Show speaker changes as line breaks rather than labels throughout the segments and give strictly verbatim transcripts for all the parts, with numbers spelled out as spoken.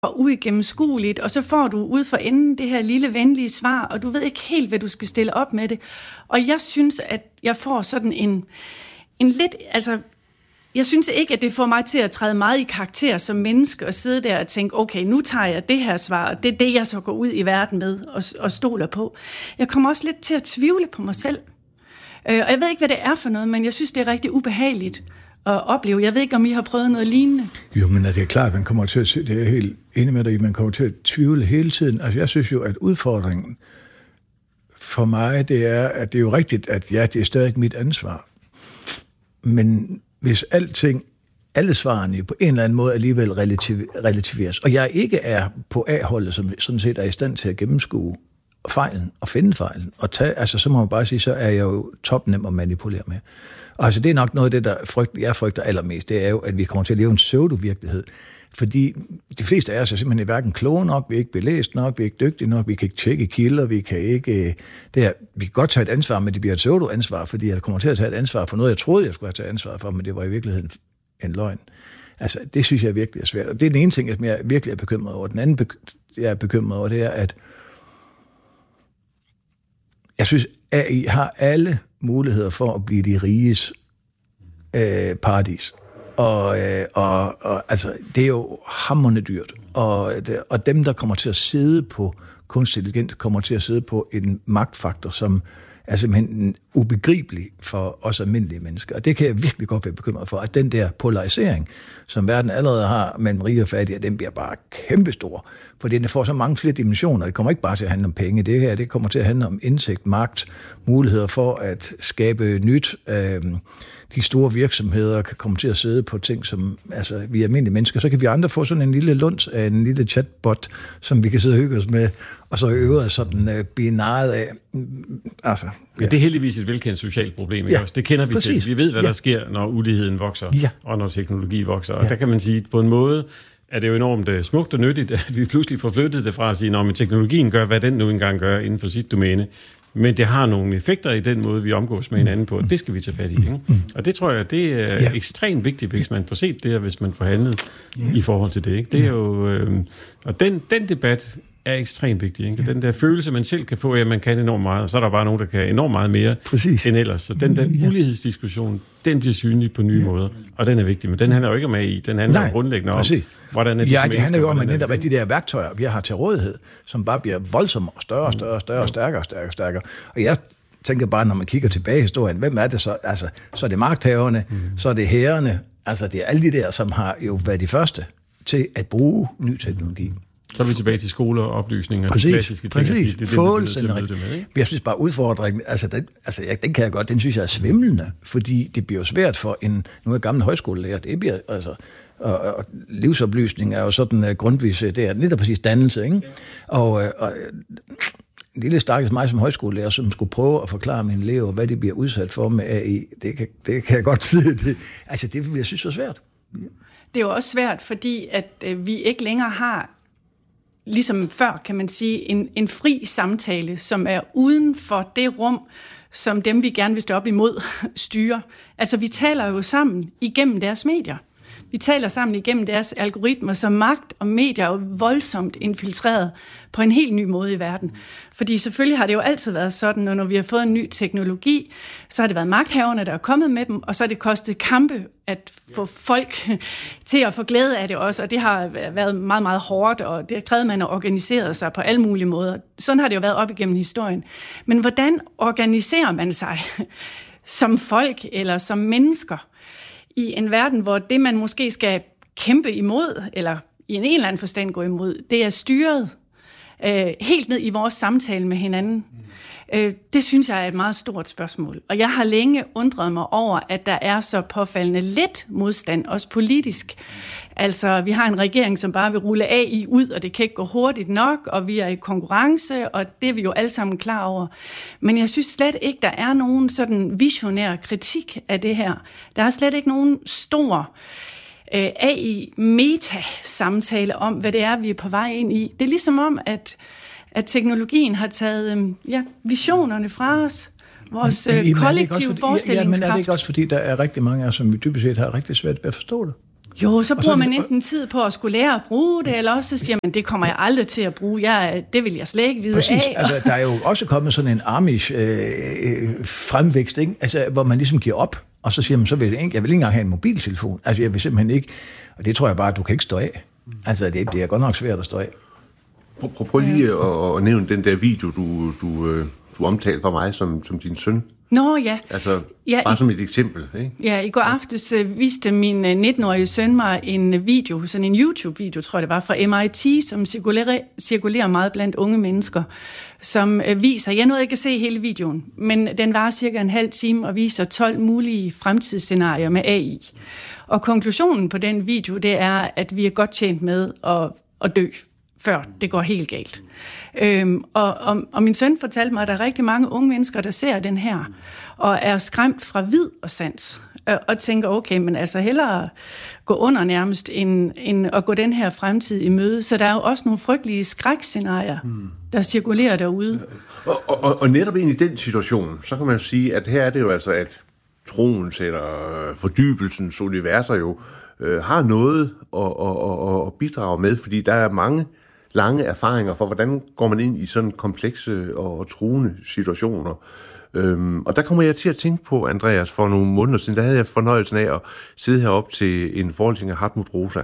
og uigennemskueligt, og så får du ud for enden det her lille venlige svar, og du ved ikke helt, hvad du skal stille op med det. Og jeg synes, at jeg får sådan en, en lidt, altså, jeg synes ikke, at det får mig til at træde meget i karakter som menneske, og sidde der og tænke, okay, nu tager jeg det her svar, og det er det, jeg så går ud i verden med, og, og stoler på. Jeg kommer også lidt til at tvivle på mig selv. Og jeg ved ikke, hvad det er for noget, men jeg synes, det er rigtig ubehageligt at opleve. Jeg ved ikke, om I har prøvet noget lignende.
Jo, men er det klart, man kommer til at se, det er jeg helt enig med dig i, man kommer til at tvivle hele tiden. Altså, jeg synes jo, at udfordringen for mig, det er, at det er jo rigtigt, at ja, det er stadig mit ansvar. Men hvis alting, alle svarene på en eller anden måde alligevel relativ, relativeres, og jeg ikke er på A-holdet, som sådan set er i stand til at gennemskue fejlen og finde fejlen, og tage, altså så må man bare sige, så er jeg jo topnem at manipulere med. Og altså det er nok noget af det, der frygt, jeg frygter allermest, det er jo, at vi kommer til at leve en pseudo-virkelighed, fordi de fleste af os er simpelthen hverken kloge nok, vi er ikke belæst nok, vi er ikke dygtige nok, vi kan ikke tjekke kilder, vi kan ikke, det er, vi kan godt tage et ansvar, men det bliver et pseudo-ansvar, fordi jeg kommer til at tage et ansvar for noget, jeg troede, jeg skulle have taget ansvar for, men det var i virkeligheden en løgn. Altså det synes jeg virkelig er svært, og det er den ene ting, som jeg virkelig er bekymret over. Den anden, jeg er bekymret over, det er, at jeg synes, A I har alle muligheder for at blive de riges øh, paradis. Og, øh, og, og altså, det er jo hamrende dyrt. Og, og dem, der kommer til at sidde på kunstig intelligens, kommer til at sidde på en magtfaktor, som er simpelthen ubegribelig for os almindelige mennesker. Og det kan jeg virkelig godt være bekymret for, at den der polarisering, som verden allerede har mellem rige og fattige, den bliver bare kæmpestor. Fordi den får så mange flere dimensioner. Det kommer ikke bare til at handle om penge. Det her, det kommer til at handle om indsigt, magt, muligheder for at skabe nyt. Øh, de store virksomheder kan komme til at sidde på ting, som altså, vi er almindelige mennesker. Så kan vi andre få sådan en lille lunds af en lille chatbot, som vi kan sidde og hygge os med, og så øve os sådan uh, blive narret af. Altså,
ja. Det er heldigvis et velkendt socialt problem. Ikke? Ja, også? Det kender vi præcis. Til. Vi ved, hvad ja. der sker, når uligheden vokser, ja. og når teknologi vokser. Og ja. der kan man sige, på en måde er det jo enormt smukt og nyttigt, at vi pludselig får flyttet det fra at sige, at teknologien gør, hvad den nu engang gør inden for sit domæne. Men det har nogle effekter i den måde, vi omgås med hinanden på. Det skal vi tage fat i. Ikke? Og det tror jeg, det er ja. ekstremt vigtigt, hvis man får set det, og hvis man får handlet ja. i forhold til det. Ikke? Det er jo, øh, og den, den debat er ekstremt vigtig. Ikke? Den der følelse, man selv kan få, at man kan enormt meget, og så er der bare nogen, der kan enormt meget mere Præcis. end ellers. Så den der ulighedsdiskussion, den bliver synlig på nye ja. måder, og den er vigtig. Men den handler jo ikke om A I, den handler Nej, om grundlæggende om, hvordan er det
Ja, det handler jo om, at netop de der værktøjer, vi har til rådighed, som bare bliver voldsommere og større og større og større og stærkere og stærkere og stærkere. Og jeg tænker bare, når man kigger tilbage i historien, hvem er det så? Altså, så er det magthaverne, mm. så er det hærene, altså det er alle de der, som har jo været de første til at bruge ny teknologi.
Så er vi tilbage til skoler og oplysninger,
præcis,
de klassiske ting.
Præcis,
det,
fuldstændig rigtigt. Jeg synes bare, udfordringen, altså, den, altså jeg, den kan jeg godt, den synes jeg er svimlende, fordi det bliver jo svært for en, nu er jeg gammel højskolelærer, det bliver, altså, og, og livsoplysning er jo sådan uh, grundvis, det er lidt præcis dannelse, ikke? Og, uh, og en lille stakkels mig som højskolelærer, som skulle prøve at forklare mine elever, hvad de bliver udsat for med A I, det kan, det kan jeg godt sige, det, altså det jeg synes er svært.
Det er jo også svært, fordi at øh, vi ikke længere har ligesom før, kan man sige, en, en fri samtale, som er uden for det rum, som dem, vi gerne vil stå op imod, styrer. Altså, vi taler jo sammen igennem deres medier. Vi taler sammen igennem deres algoritmer, så magt og medier er jo voldsomt infiltreret på en helt ny måde i verden. Fordi selvfølgelig har det jo altid været sådan, og når vi har fået en ny teknologi, så har det været magthaverne, der er kommet med dem, og så har det kostet kampe at få folk til at få glæde af det også, og det har været meget, meget hårdt, og det har krævet, at man har organiseret sig på alle mulige måder. Sådan har det jo været op igennem historien. Men hvordan organiserer man sig som folk eller som mennesker i en verden, hvor det, man måske skal kæmpe imod, eller i en eller anden forstand gå imod, det er styret øh, helt ned i vores samtale med hinanden. Mm. Øh, det synes jeg er et meget stort spørgsmål. Og jeg har længe undret mig over, at der er så påfaldende lidt modstand, også politisk. Altså, vi har en regering, som bare vil rulle A I ud, og det kan ikke gå hurtigt nok, og vi er i konkurrence, og det er vi jo alle sammen klar over. Men jeg synes slet ikke, der er nogen sådan visionær kritik af det her. Der er slet ikke nogen stor øh, A I-meta-samtale om, hvad det er, vi er på vej ind i. Det er ligesom om, at, at teknologien har taget øh, ja, visionerne fra os. Vores men, men, kollektive forestillingskraft.
Ja, men er det ikke også, fordi der er rigtig mange af os, som vi typisk set har rigtig svært ved at forstå det?
Jo, så bruger så, man enten tid på at skulle lære at bruge det, eller også så siger man, det kommer jeg aldrig til at bruge. Jeg, det vil jeg slet ikke vide
præcis.
af.
Altså, der er jo også kommet sådan en Amish øh, fremvækst, ikke? Altså, hvor man ligesom giver op, og så siger man, så vil jeg, ikke, jeg vil ikke engang have en mobiltelefon. Altså, jeg vil simpelthen ikke, og det tror jeg bare, at du kan ikke stå af. Altså, det bliver godt nok svært at stå af.
Prøv, prøv lige at, at nævne den der video, du, du, du omtalte for mig som, som din søn.
Nå ja.
Altså,
ja,
bare som et eksempel, ikke?
Ja, i går aftes uh, viste min uh, nitten-årige søn mig en video, sådan en YouTube-video, tror jeg det var, fra M I T, som cirkulerer, cirkulerer meget blandt unge mennesker, som uh, viser, jeg nåede ikke at se hele videoen, men den var cirka en halv time og viser tolv mulige fremtidsscenarier med A I. Og konklusionen på den video, det er, at vi er godt tjent med at, at dø, før det går helt galt. Øhm, og, og, og min søn fortalte mig, at der er rigtig mange unge mennesker, der ser den her, og er skræmt fra vid og sans, og, og tænker, okay, men altså hellere gå under nærmest, end, end at gå den her fremtid i møde. Så der er jo også nogle frygtelige skrækscenarier, hmm. der cirkulerer derude.
Og, og, og netop ind i den situation, så kan man sige, at her er det jo altså, at troens eller fordybelsens universer jo øh, har noget at, at, at, at bidrage med, fordi der er mange lange erfaringer for, hvordan går man ind i sådan komplekse og truende situationer. Øhm, og der kommer jeg til at tænke på, Andreas, for nogle måneder siden, der havde jeg fornøjelsen af at sidde heroppe til en forelæsning af Hartmut Rosa.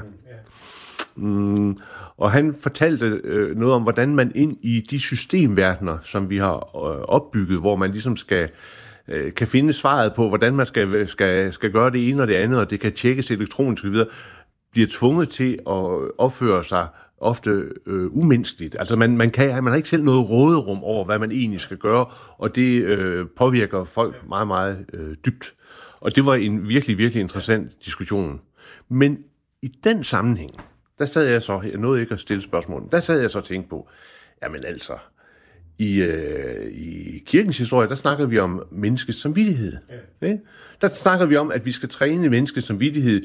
Mm, og han fortalte øh, noget om, hvordan man ind i de systemverdener, som vi har øh, opbygget, hvor man ligesom skal øh, kan finde svaret på, hvordan man skal, skal, skal gøre det ene og det andet, og det kan tjekkes elektronisk og videre, bliver tvunget til at opføre sig ofte øh, umenneskeligt. Altså man, man, kan, man har ikke selv noget råderum over, hvad man egentlig skal gøre, og det øh, påvirker folk meget, meget øh, dybt. Og det var en virkelig, virkelig interessant diskussion. Men i den sammenhæng, der sad jeg så, jeg nåede ikke at stille spørgsmål, der sad jeg så og tænkte på, jamen altså, i, øh, i kirkens historie, der snakker vi om menneskets samvittighed. Ja. Okay? Der snakker vi om, at vi skal træne menneskets samvittighed,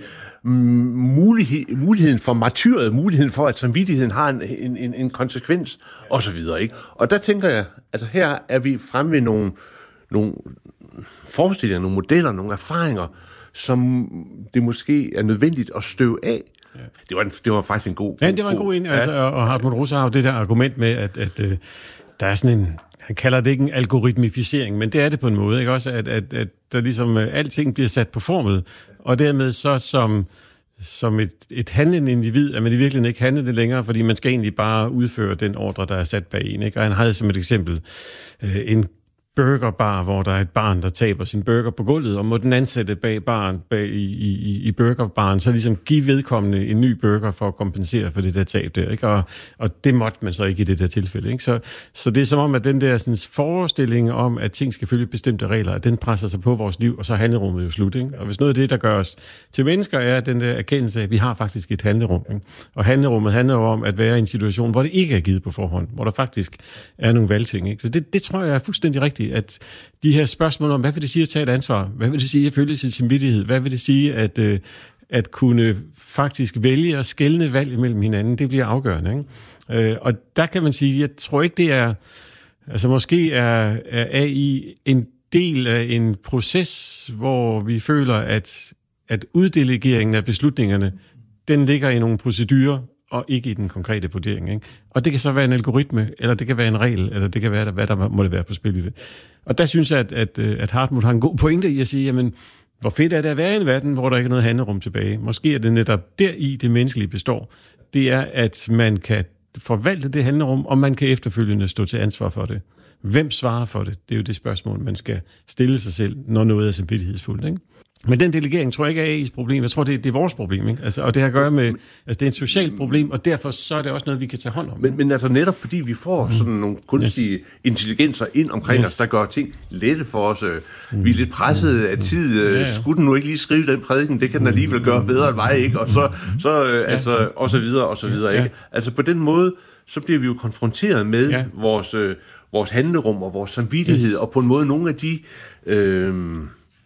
mulighed, muligheden for martyret, muligheden for, at samvittigheden har en, en, en, en konsekvens, ja. Og så videre. Ikke? Og der tænker jeg, altså her er vi fremme ved nogle, nogle forestillinger, nogle modeller, nogle erfaringer, som det måske er nødvendigt at støve af. Ja. Det, var en, det var faktisk en god...
Ja, det var en god ind, ja. Altså, og Hartmut Rosa har jo det der argument med, at, at uh, der er sådan en... Han kalder det ikke en algoritmificering, men det er det på en måde, ikke også? At, at, at der ligesom uh, alting bliver sat på formel, og dermed så som, som et, et handlende individ, at man i virkeligheden ikke handler det længere, fordi man skal egentlig bare udføre den ordre, der er sat bag en, ikke? Og han havde som et eksempel uh, en burgerbar, hvor der er et barn, der taber sin burger på gulvet, og må den ansatte bag baren, bag i, i, i burgerbaren, så ligesom give vedkommende en ny burger for at kompensere for det der tab der, ikke? Og, og det måtte man så ikke i det der tilfælde, ikke? Så, så det er som om, at den der sådan, forestilling om, at ting skal følge bestemte regler, at den presser sig på vores liv, og så er handlerummet jo slut, ikke? Og hvis noget af det, der gør os til mennesker, er den der erkendelse af, at vi har faktisk et handlerum, ikke? Og handlerummet handler jo om at være i en situation, hvor det ikke er givet på forhånd, hvor der faktisk er nogle valgting, ikke? Så det, det tror jeg er fuldstændig rigtigt, at de her spørgsmål om, hvad vil det sige at tage et ansvar? Hvad vil det sige at følge sin samvittighed? Hvad vil det sige at, øh, at kunne faktisk vælge og skelne valg imellem hinanden? Det bliver afgørende, ikke? Øh, og der kan man sige, jeg tror ikke, det er... Altså måske er, er A I en del af en proces, hvor vi føler, at, at uddelegeringen af beslutningerne, den ligger i nogle procedurer, og ikke i den konkrete vurdering, ikke? Og det kan så være en algoritme, eller det kan være en regel, eller det kan være, hvad der må det være på spil i det. Og der synes jeg, at, at, at Hartmut har en god pointe i at sige, jamen, hvor fedt er det at være i en verden, hvor der ikke er noget handlerum tilbage. Måske er det netop deri, det menneskelige består. Det er, at man kan forvalte det handlerum, og man kan efterfølgende stå til ansvar for det. Hvem svarer for det? Det er jo det spørgsmål, man skal stille sig selv, når noget er samvittighedsfuldt, ikke? Men den delegering tror jeg ikke er A I's problem. Jeg tror, det er, det er vores problem, ikke? Altså, og det har at gøre med, altså det er et socialt problem, og derfor så er det også noget, vi kan tage hånd om.
Men, men altså netop fordi vi får sådan nogle kunstige yes. intelligenser ind omkring yes. os, der gør ting lette for os. Vi er lidt presset af tid. Ja, ja. Skulle den nu ikke lige skrive den prædiken? Det kan den alligevel gøre bedre end mig, ikke? Og så, så ja. altså, og så videre, og så videre, ikke? Ja. Altså på den måde, så bliver vi jo konfronteret med ja. vores, øh, vores handlerum og vores samvittighed, yes. og på en måde nogle af de... Øh,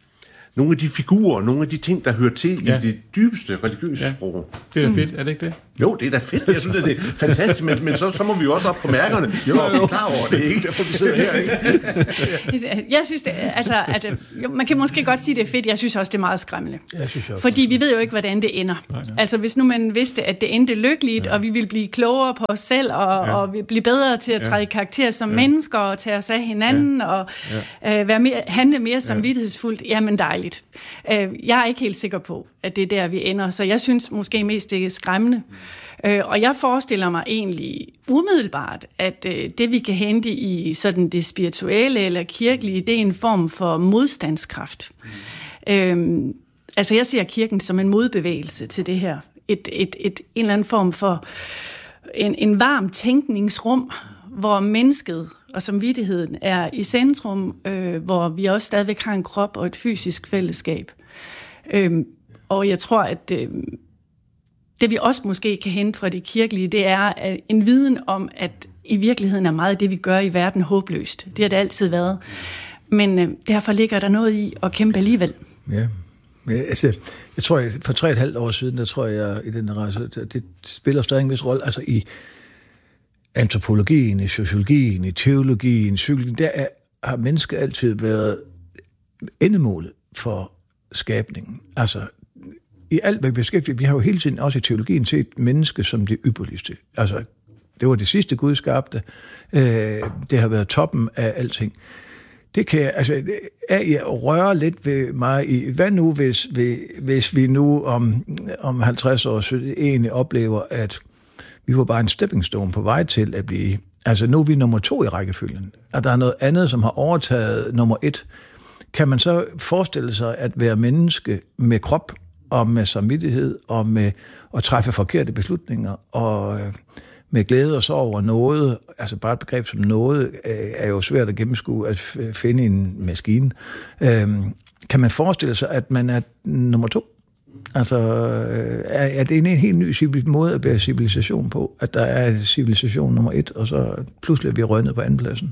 Nogle af de figurer, nogle af de ting, der hører til ja. i det dybeste religiøse ja. sprog.
Det er da fedt, er det ikke det?
Jo, det er da fedt. Jeg synes, det er fantastisk, men, men så, så må vi jo også op på mærkerne. Jo, jo, jo. Klar over det, ikke? Derfor vi sidder her, ikke?
Jeg synes, det, altså, altså, man kan måske godt sige, det er fedt. Jeg synes også, det er meget skræmmende.
Jeg synes også.
Fordi vi ved jo ikke, hvordan det ender. Nej, ja. Altså, hvis nu man vidste, at det endte lykkeligt, ja. og vi ville blive klogere på os selv, og, ja. og vi blive bedre til at træde i karakter som ja. mennesker, og tage os af hinanden, ja. og ja. Øh, være mere, handle mere samvittighedsfuldt, jamen dejligt. Øh, jeg er ikke helt sikker på, at det er der, vi ender. Så jeg synes måske mest, det er skræmmende. Øh, og jeg forestiller mig egentlig umiddelbart, at øh, det, vi kan hente i sådan det spirituelle eller kirkelige, det er en form for modstandskraft. Mm. Øh, altså, jeg ser kirken som en modbevægelse til det her. Et, et, et, en eller anden form for en, en varm tænkningsrum, hvor mennesket og samvittigheden er i centrum, øh, hvor vi også stadigvæk har en krop og et fysisk fællesskab. Øh, og jeg tror, at øh, det vi også måske kan hente fra det kirkelige, det er en viden om, at i virkeligheden er meget af det, vi gør i verden, håbløst. Det har det altid været. Men øh, derfor ligger der noget i at kæmpe alligevel.
Ja, men, altså, jeg tror, jeg, for tre og et halvt år siden, der tror jeg, i den rejse, det spiller stadig en vis rolle. Altså i antropologien, i sociologien, i teologien, i psykologien, der er, har mennesker altid været endemålet for skabningen. Altså, i alt, hvad vi beskæftiger, vi har jo hele tiden også i teologien set menneske som det ypperligste. Altså, det var det sidste Gud skabte. Øh, det har været toppen af alting. Det kan jeg, altså, jeg rører lidt ved mig i, hvad nu, hvis vi, hvis vi nu om, om halvtreds år egentlig oplever, at vi var bare en stepping stone på vej til at blive, altså nu er vi nummer to i rækkefølgen, og der er noget andet, som har overtaget nummer et. Kan man så forestille sig at være menneske med krop, og med samvittighed, og med at træffe forkerte beslutninger, og øh, med glæde og sorg over noget, altså bare et begreb som noget, øh, er jo svært at gennemskue, at f- finde i en maskine. Øh, kan man forestille sig, at man er nummer to? Altså, øh, er, er det en, en helt ny civil- måde at være civilisation på, at der er civilisation nummer et, og så pludselig er vi røget ned på andenpladsen?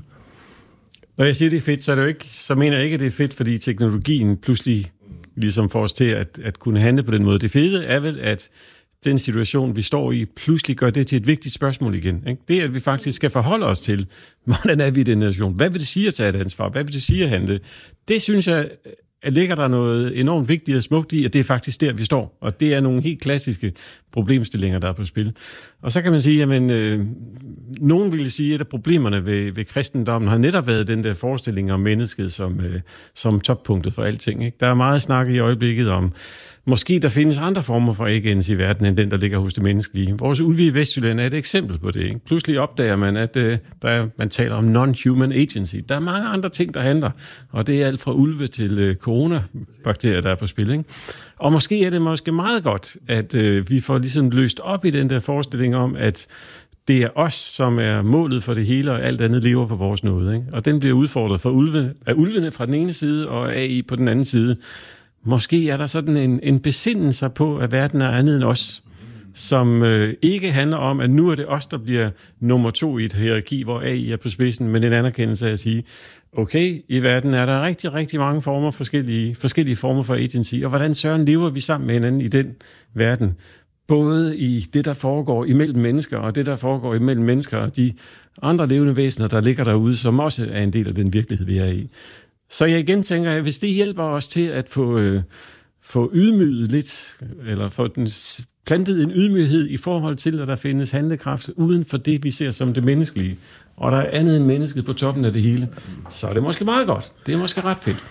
Når jeg siger, det er fedt, så, er det jo ikke, så mener jeg ikke, at det er fedt, fordi teknologien pludselig ligesom får os til at, at kunne handle på den måde. Det fede er vel, at den situation, vi står i, pludselig gør det til et vigtigt spørgsmål igen. Ikke? Det er, at vi faktisk skal forholde os til, hvordan er vi i den nation? Hvad vil det sige at tage et ansvar? Hvad vil det sige at handle? Det synes jeg, at ligger der noget enormt vigtigt og smukt i, at det er faktisk der, vi står. Og det er nogle helt klassiske problemstillinger, der er på spil. Og så kan man sige, at øh, nogen ville sige, at problemerne ved, ved kristendommen har netop været den der forestilling om mennesket som, øh, som toppunktet for alting. Ikke? Der er meget snak i øjeblikket om, måske der findes andre former for agens i verden, end den, der ligger hos det menneskelige. Vores ulve i Vestjylland er et eksempel på det. Ikke? Pludselig opdager man, at øh, der er, man taler om non-human agency. Der er mange andre ting, der handler, og det er alt fra ulve til øh, coronabakterier, der er på spil. Ikke? Og måske er det måske meget godt, at øh, vi får ligesom løst op i den der forestilling om, at det er os, som er målet for det hele, og alt andet lever på vores nåde. Ikke? Og den bliver udfordret for ulve, af ulvene fra den ene side, og A I på den anden side. Måske er der sådan en, en besindelse på, at verden er andet end os, som øh, ikke handler om, at nu er det os, der bliver nummer to i et hierarki, hvor A I er på spidsen, men en anerkendelse af at sige, okay, i verden er der rigtig, rigtig mange former, forskellige, forskellige former for agency, og hvordan søren lever vi sammen med hinanden i den verden? Både i det, der foregår imellem mennesker, og det, der foregår imellem mennesker, og de andre levende væsener, der ligger derude, som også er en del af den virkelighed, vi er i. Så jeg igen tænker, at hvis det hjælper os til at få, øh, få ydmyget lidt, eller få den plantet en ydmyghed i forhold til, at der findes handlekraft uden for det, vi ser som det menneskelige, og der er andet end mennesket på toppen af det hele, så er det måske meget godt. Det er måske ret fedt.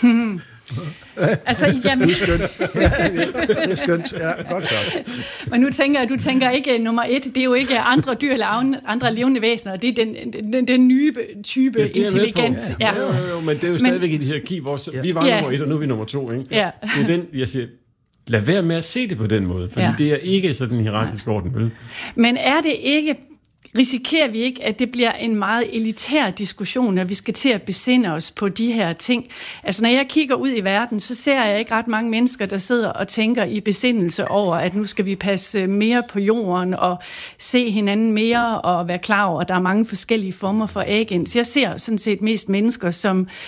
Altså, jamen...
Det er skønt. Det er skønt. Ja, godt sagt.
Men nu tænker jeg, du tænker ikke nummer et, det er jo ikke andre dyr eller andre levende væsener, det er den, den, den nye type ja, intelligens.
Ja. Ja. Jo, jo, jo, men det er jo men, stadigvæk i det hierarki, hvor ja. vi var ja. nummer et, og nu er vi nummer to. Ikke? Ja. Det er den, jeg siger, lad være med at se det på den måde, fordi ja. det er ikke sådan en hierarkisk orden. Vel?
Men er det ikke... Risikerer vi ikke, at det bliver en meget elitær diskussion, når vi skal til at besinde os på de her ting? Altså, når jeg kigger ud i verden, så ser jeg ikke ret mange mennesker, der sidder og tænker i besindelse over, at nu skal vi passe mere på jorden og se hinanden mere og være klar over, at der er mange forskellige former for agens. Jeg ser sådan set mest mennesker som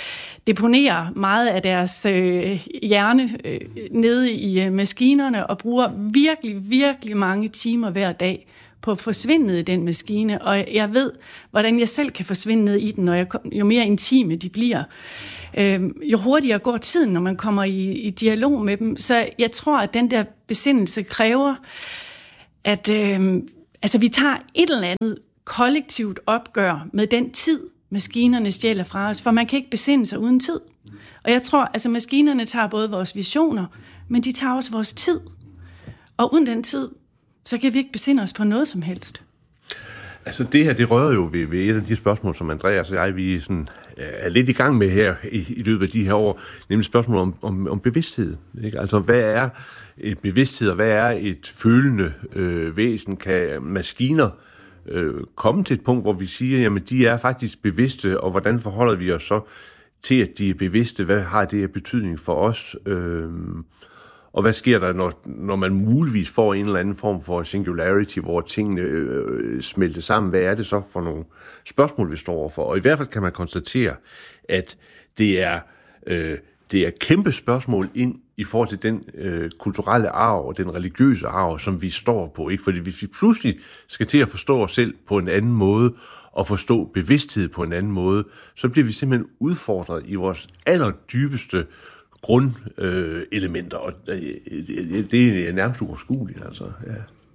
deponerer meget af deres øh, hjerne øh, nede i øh, maskinerne og bruger virkelig, virkelig mange timer hver dag på at forsvinde ned i den maskine. Og jeg ved, hvordan jeg selv kan forsvinde ned i den, når jeg, jo mere intime de bliver. Øh, jo hurtigere går tiden, når man kommer i, i dialog med dem. Så jeg tror, at den der besindelse kræver, at øh, altså, vi tager et eller andet kollektivt opgør med den tid, maskinerne stjæler fra os, for man kan ikke besinde sig uden tid. Og jeg tror, altså maskinerne tager både vores visioner, men de tager også vores tid. Og uden den tid, så kan vi ikke besinde os på noget som helst.
Altså det her, det rører jo ved, ved et af de spørgsmål, som Andreas og jeg, vi sådan, er lidt i gang med her i, i løbet af de her år, nemlig spørgsmål om, om, om bevidsthed. Ikke? Altså hvad er et bevidsthed, og hvad er et følende øh, væsen? Kan maskiner øh, komme til et punkt, hvor vi siger, jamen de er faktisk bevidste, og hvordan forholder vi os så til, at de er bevidste? Hvad har det af betydning for os? Øh, Og hvad sker der, når, når man muligvis får en eller anden form for singularity, hvor tingene øh, smelter sammen? Hvad er det så for nogle spørgsmål, vi står overfor? Og i hvert fald kan man konstatere, at det er, øh, det er kæmpe spørgsmål ind i forhold til den øh, kulturelle arv og den religiøse arv, som vi står på. Ikke? Fordi hvis vi pludselig skal til at forstå os selv på en anden måde, og forstå bevidsthed på en anden måde, så bliver vi simpelthen udfordret i vores allerdybeste grundelementer, øh, og øh, det er nærmest uoverskueligt, altså. Ja.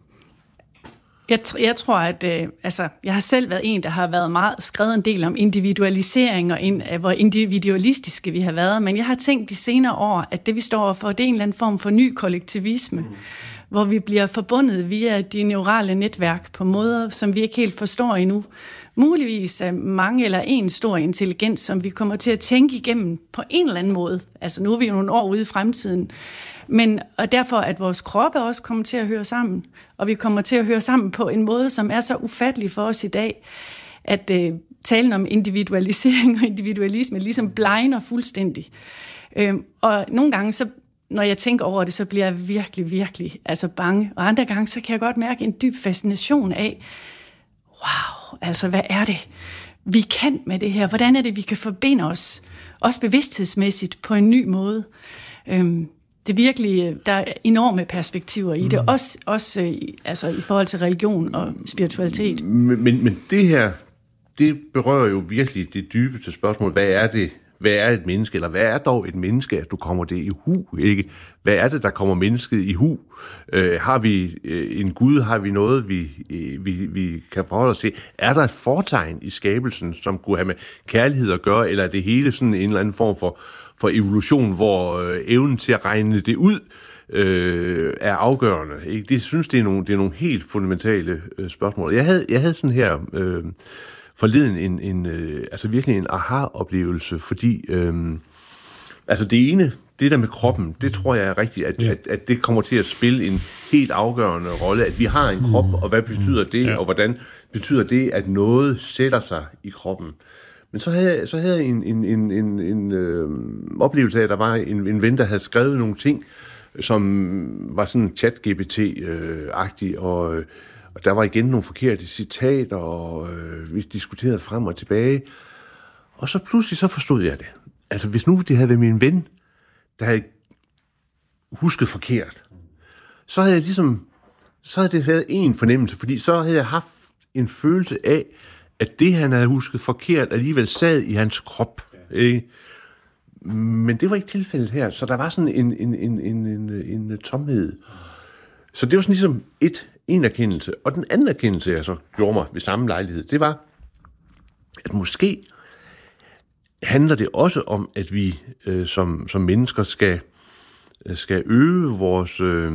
Jeg, jeg tror, at øh, altså, jeg har selv været en, der har været meget skrevet en del om individualisering, og in, hvor individualistiske vi har været, men jeg har tænkt de senere år, at det vi står for, det er en eller anden form for ny kollektivisme, mm. hvor vi bliver forbundet via de neurale netværk på måder, som vi ikke helt forstår endnu. Muligvis er mange eller en stor intelligens, som vi kommer til at tænke igennem på en eller anden måde. Altså nu er vi jo nogle år ude i fremtiden. Men, og derfor at vores kroppe også kommer til at høre sammen. Og vi kommer til at høre sammen på en måde, som er så ufattelig for os i dag, at øh, talen om individualisering og individualisme ligesom blegner fuldstændig. Øh, og nogle gange, så, når jeg tænker over det, så bliver jeg virkelig, virkelig altså bange. Og andre gange, så kan jeg godt mærke en dyb fascination af, wow, altså hvad er det, vi kan med det her? Hvordan er det, vi kan forbinde os, også bevidsthedsmæssigt, på en ny måde? Øhm, det er virkelig, der er enorme perspektiver i det, mm. også, også altså, i forhold til religion og spiritualitet.
Men, men, men det her, det berører jo virkelig det dybeste spørgsmål. Hvad er det? Hvad er et menneske? Eller hvad er dog et menneske, at du kommer det i hu? Ikke? Hvad er det, der kommer mennesket i hu? Øh, har vi øh, en Gud? Har vi noget, vi, øh, vi, vi kan forholde os til? Er der et fortegn i skabelsen, som kunne have med kærlighed at gøre? Eller er det hele sådan en eller anden form for, for evolution, hvor øh, evnen til at regne det ud øh, er afgørende? Ikke? Det synes det er nogle, det er nogle helt fundamentale øh, spørgsmål. Jeg havde, jeg havde sådan her... Øh, forleden en, en øh, altså virkelig en aha-oplevelse, fordi øh, altså det ene, det der med kroppen, det tror jeg er rigtigt, at, ja. at, at det kommer til at spille en helt afgørende rolle, at vi har en krop, og hvad betyder det, ja. og hvordan betyder det, at noget sætter sig i kroppen. Men så havde jeg, så havde jeg en, en, en, en, en øh, oplevelse af, at der var en, en ven, der havde skrevet nogle ting, som var sådan chat-G P T-agtig, og øh, Og der var igen nogle forkerte citater, og øh, vi diskuterede frem og tilbage. Og så pludselig så forstod jeg det. Altså hvis nu det havde været min ven, der havde husket forkert, så havde jeg ligesom, så havde det været en fornemmelse, fordi så havde jeg haft en følelse af, at det han havde husket forkert alligevel sad i hans krop. Ikke? Men det var ikke tilfældet her, så der var sådan en, en, en, en, en, en tomhed. Så det var sådan ligesom et en erkendelse. Og den anden erkendelse, jeg så gjorde mig ved samme lejlighed, det var, at måske handler det også om, at vi øh, som, som mennesker skal, skal øge vores, øh,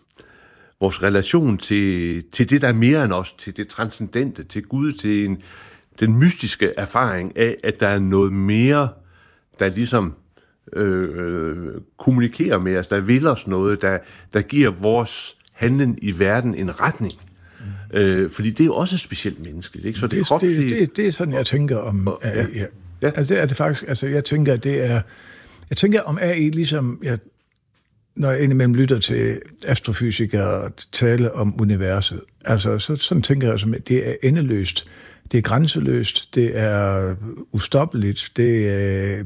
vores relation til, til det, der er mere end os, til det transcendente, til Gud, til en, den mystiske erfaring af, at der er noget mere, der ligesom øh, kommunikerer med os, der vil os noget, der, der giver vores handlen i verden en retning. Mm. Øh, fordi det er jo også specielt menneskeligt, ikke? Så det,
det, det, det, det er sådan, jeg tænker om
og,
A I.
Ja.
Ja. Altså, det er det faktisk, altså, jeg tænker, at det er, jeg tænker om A I, ligesom, jeg, når jeg indimellem lytter til astrofysikere tale om universet, altså, så, sådan tænker jeg, at det er endeløst, det er grænseløst, det er ustoppeligt, det er,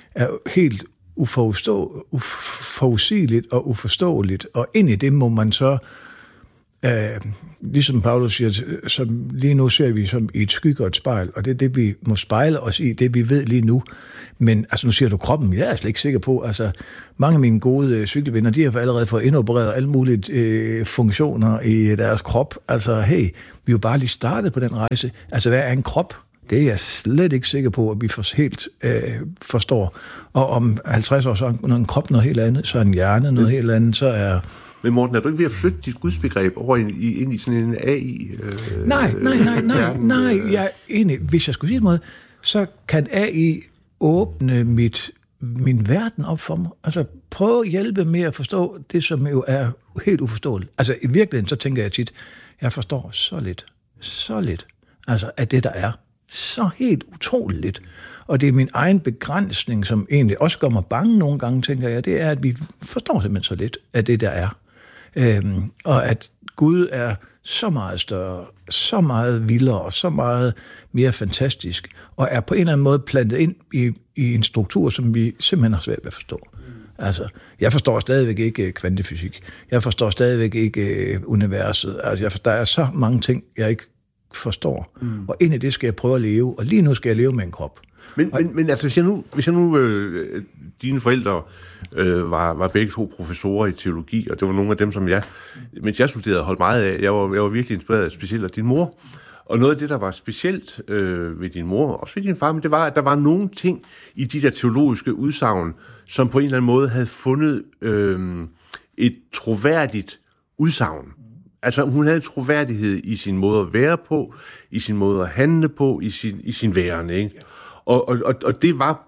er helt uforstå, uforudsigeligt og uforståeligt, og ind i det må man så, øh, ligesom Paulus siger, som lige nu ser vi som i et skygge og et spejl, og det er det, vi må spejle os i, det vi ved lige nu. Men altså, nu siger du kroppen, jeg er slet ikke sikker på, altså mange af mine gode øh, cykelvenner, de har allerede fået indopereret alle mulige øh, funktioner i deres krop. Altså, hey, vi er jo bare lige startet på den rejse. Altså, hvad er en krop? Det er jeg slet ikke sikker på, at vi for helt øh, forstår. Og om halvtreds år, så er en krop noget helt andet, så er en hjerne noget helt andet, så er...
Men Morten, er du ikke ved at flytte dit gudsbegreb over ind i, ind i sådan en A I?
Øh, nej, nej, nej, nej, nej. Jeg er enig. Hvis jeg skulle sige noget, så kan A I åbne mit, min verden op for mig. Altså, prøv at hjælpe med at forstå det, som jo er helt uforståeligt. Altså, i virkeligheden, så tænker jeg tit, jeg forstår så lidt, så lidt, altså, af det, der er. Så helt utroligt lidt. Og det er min egen begrænsning, som egentlig også gør mig bange nogle gange, tænker jeg, det er, at vi forstår simpelthen så lidt af det, der er. Øhm, og at Gud er så meget større, så meget vildere, så meget mere fantastisk, og er på en eller anden måde plantet ind i, i en struktur, som vi simpelthen har svært ved at forstå. Altså, jeg forstår stadigvæk ikke kvantefysik. Jeg forstår stadigvæk ikke uh, universet. Altså, jeg, der er så mange ting, jeg ikke forstår. Mm. Og ind i det skal jeg prøve at leve, og lige nu skal jeg leve med en krop.
Men, og, men, men altså, hvis jeg nu, hvis jeg nu øh, dine forældre øh, var, var begge to professorer i teologi, og det var nogle af dem, som jeg, mens jeg studerede, holdt meget af. Jeg var, jeg var virkelig inspireret af specielt af din mor. Og noget af det, der var specielt øh, ved din mor, og også ved din far, men det var, at der var nogle ting i de der teologiske udsagn, som på en eller anden måde havde fundet øh, et troværdigt udsagn. Altså, hun havde troværdighed i sin måde at være på, i sin måde at handle på, i sin, i sin værende, ikke? Og, og, og det var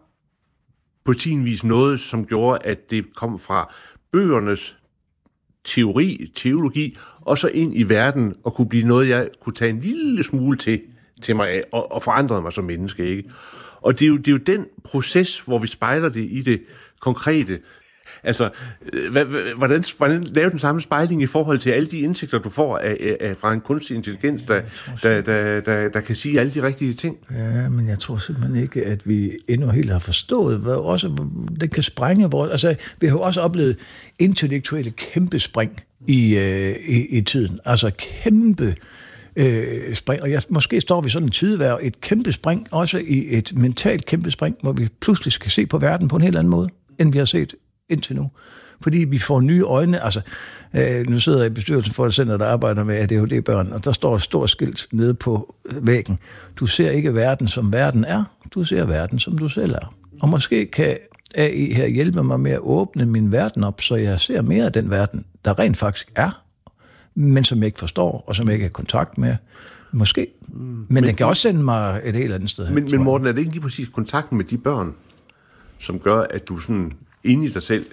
på sin vis noget, som gjorde, at det kom fra bøgernes teori, teologi, og så ind i verden, og kunne blive noget, jeg kunne tage en lille smule til, til mig af, og, og forandrede mig som menneske, ikke? Og det er, jo, det er jo den proces, hvor vi spejler det i det konkrete. Altså, hvordan, hvordan lave den samme spejling i forhold til alle de indsigter, du får af, af, fra en kunstig intelligens, der, der, der, der, der kan sige alle de rigtige ting?
Ja, men jeg tror simpelthen ikke, at vi endnu helt har forstået, hvad også det kan sprænge vores... Altså, vi har jo også oplevet intellektuelle kæmpe spring i, øh, i, i tiden. Altså, kæmpe øh, spring. Og jeg, måske står vi sådan en tideværv, et kæmpe spring, også i et mentalt kæmpe spring, hvor vi pludselig skal se på verden på en helt anden måde, end vi har set indtil nu. Fordi vi får nye øjne. Altså, øh, nu sidder jeg i bestyrelsen for et center, der arbejder med A D H D-børn, og der står et stort skilt nede på væggen. Du ser ikke verden, som verden er. Du ser verden, som du selv er. Og måske kan A I her hjælpe mig med at åbne min verden op, så jeg ser mere af den verden, der rent faktisk er, men som jeg ikke forstår, og som jeg ikke har kontakt med. Måske. Men, men den kan også sende mig et helt andet sted.
Men, men Morten, er det ikke lige præcis kontakten med de børn, som gør, at du sådan inde i dig selv,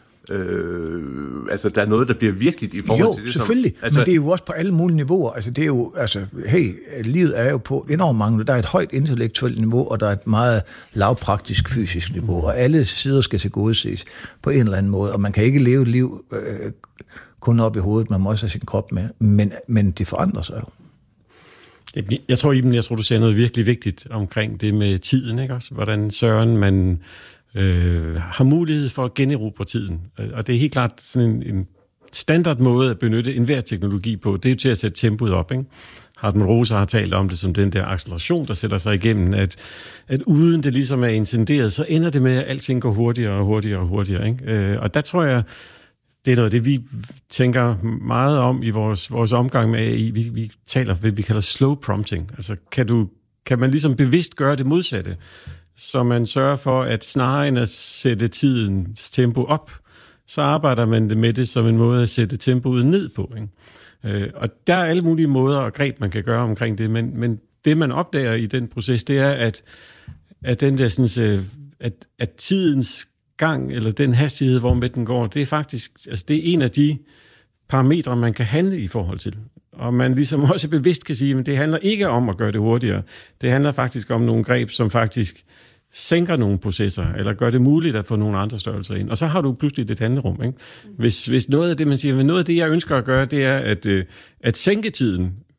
øh, altså der er noget, der bliver virkeligt i forhold
jo,
til det?
Jo, selvfølgelig,
som, altså,
men det er jo også på alle mulige niveauer. Altså det er jo, altså, hey, livet er jo på enormt mange, der er et højt intellektuelt niveau, og der er et meget lavpraktisk fysisk niveau, og alle sider skal tilgodeses på en eller anden måde, og man kan ikke leve et liv øh, kun op i hovedet, man må også have sin krop med, men, men det forandrer sig jo.
Jeg tror, Iben, jeg tror, du siger noget virkelig vigtigt omkring det med tiden, ikke også? Hvordan søren man øh, har mulighed for at generobre tiden. Og det er helt klart sådan en, en standard måde at benytte enhver teknologi på. Det er jo til at sætte tempoet op, ikke? Hartmut Rosa har talt om det som den der acceleration, der sætter sig igennem, at, at uden det ligesom er intenderet, så ender det med, at alting går hurtigere og hurtigere og hurtigere, ikke? Øh, og der tror jeg, det er noget, det vi tænker meget om i vores, vores omgang med A I. Vi, vi taler, hvad vi kalder slow prompting. Altså, kan, du, kan man ligesom bevidst gøre det modsatte, så man sørger for, at snarere end at sætte tidens tempo op, så arbejder man med det som en måde at sætte tempoet ned på, ikke? Øh, og der er alle mulige måder og greb, man kan gøre omkring det, men, men det, man opdager i den proces, det er, at, at, den der, sådan, at, at tidens gang, eller den hastighed, hvor med den går, det er faktisk, altså det er en af de parametre, man kan handle i forhold til. Og man ligesom også bevidst kan sige, at det handler ikke om at gøre det hurtigere. Det handler faktisk om nogle greb, som faktisk sænker nogle processer, eller gør det muligt at få nogle andre størrelser ind. Og så har du pludselig et handlerum, ikke? Hvis, hvis noget af det, man siger, men noget af det, jeg ønsker at gøre, det er at, at sænke tiden,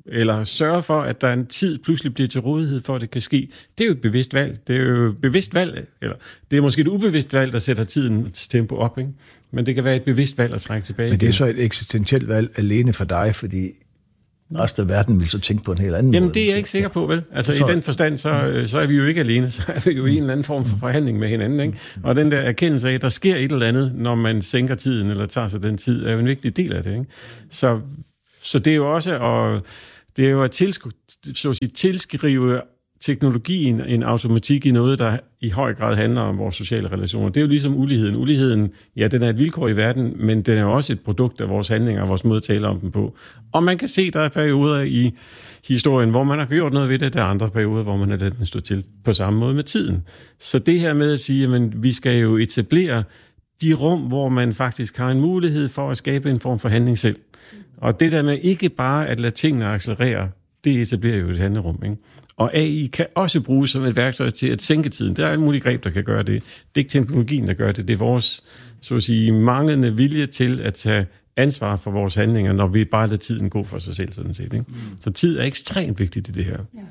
eller sørge for, at der en tid pludselig bliver til rådighed for, at det kan ske. Det er jo et bevidst valg. Det er jo et bevidst valg, eller det er måske et ubevidst valg, der sætter tidens tempo op, ikke? Men det kan være et bevidst valg at trække tilbage.
Men det er så et eksistentielt valg alene for dig, fordi resten af verden vil så tænke på en helt anden
Jamen,
måde.
det er jeg ikke sikker på, vel? Altså, så, i den forstand, så, så er vi jo ikke alene, så er vi jo i en eller anden form for forhandling med hinanden, ikke? Og den der erkendelse af, at der sker et eller andet, når man sænker tiden, eller tager sig den tid, er jo en vigtig del af det, ikke? Så, så det er jo også at, det er jo at tilsk- så at sige, tilskrive teknologien en automatik i noget, der i høj grad handler om vores sociale relationer. Det er jo ligesom uligheden. Uligheden, ja, den er et vilkår i verden, men den er jo også et produkt af vores handlinger og vores måde at tale om dem på. Og man kan se, der er perioder i historien, hvor man har gjort noget ved det. Der er andre perioder, hvor man har ladet den stå til på samme måde med tiden. Så det her med at sige, at vi skal jo etablere de rum, hvor man faktisk har en mulighed for at skabe en form for handling selv. Og det der med ikke bare at lade tingene accelerere, det etablerer jo et handlerum, ikke? Og A I kan også bruges som et værktøj til at sænke tiden. Der er alle mulige greb, der kan gøre det. Det er ikke teknologien, der gør det. Det er vores, så at sige, manglende vilje til at tage ansvar for vores handlinger, når vi bare lader tiden gå for sig selv, sådan set, ikke? Mm. Så tid er ekstremt vigtigt i det her. Ja.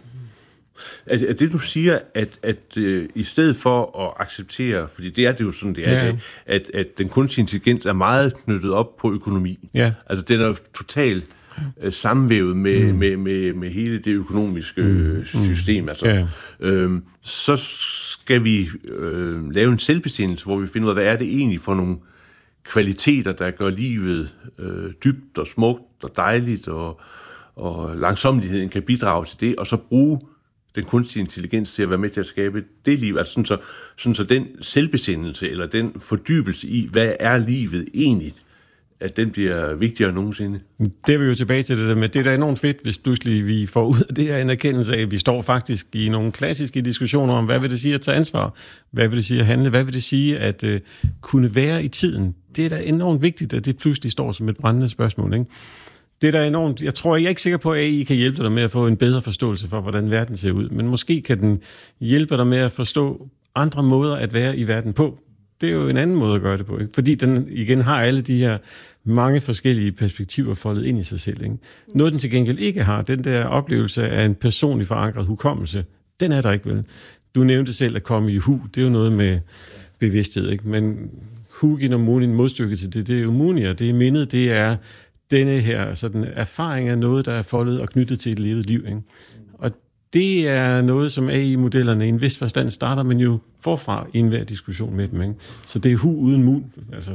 Er, er det, du siger, at, at øh, i stedet for at acceptere, fordi det er det jo sådan, det er, ja. det, at, at den kunstige intelligens er meget knyttet op på økonomi. Ja. Altså, den er totalt sammenvævet med, mm. med, med, med hele det økonomiske mm. system. Altså. Ja. Øhm, så skal vi øh, lave en selvbesindelse, hvor vi finder ud af, hvad er det egentlig for nogle kvaliteter, der gør livet øh, dybt og smukt og dejligt, og, og langsommeligheden kan bidrage til det, og så bruge den kunstige intelligens til at være med til at skabe det liv. Altså sådan så, sådan så den selvbesindelse, eller den fordybelse i, hvad er livet egentlig, at den bliver vigtigere end nogensinde.
Det er vi jo tilbage til det der med, det er da enormt fedt, hvis pludselig vi får ud af det her en erkendelse af, at vi står faktisk i nogle klassiske diskussioner om, hvad vil det sige at tage ansvar? Hvad vil det sige at handle? Hvad vil det sige at uh, kunne være i tiden? Det er da enormt vigtigt, at det pludselig står som et brændende spørgsmål, ikke? Det er da enormt. Jeg tror, jeg er ikke sikker på, at A I kan hjælpe dig med at få en bedre forståelse for, hvordan verden ser ud, men måske kan den hjælpe dig med at forstå andre måder at være i verden på. Det er jo en anden måde at gøre det på, ikke? Fordi den igen har alle de her mange forskellige perspektiver foldet ind i sig selv, ikke? Noget, den til gengæld ikke har, den der oplevelse af en personligt forankret hukommelse, den er der ikke, vel? Du nævnte selv at komme i hu, det er jo noget med bevidsthed, ikke? Men hugin og munin, modstykket til det, det er jo munia, det er mindet, det er denne her sådan erfaring af noget, der er foldet og knyttet til et levet liv, ikke? Og det er noget, som A I-modellerne i en vis forstand starter, men jo forfra i enhver diskussion med dem, ikke? Så det er hu uden mun, altså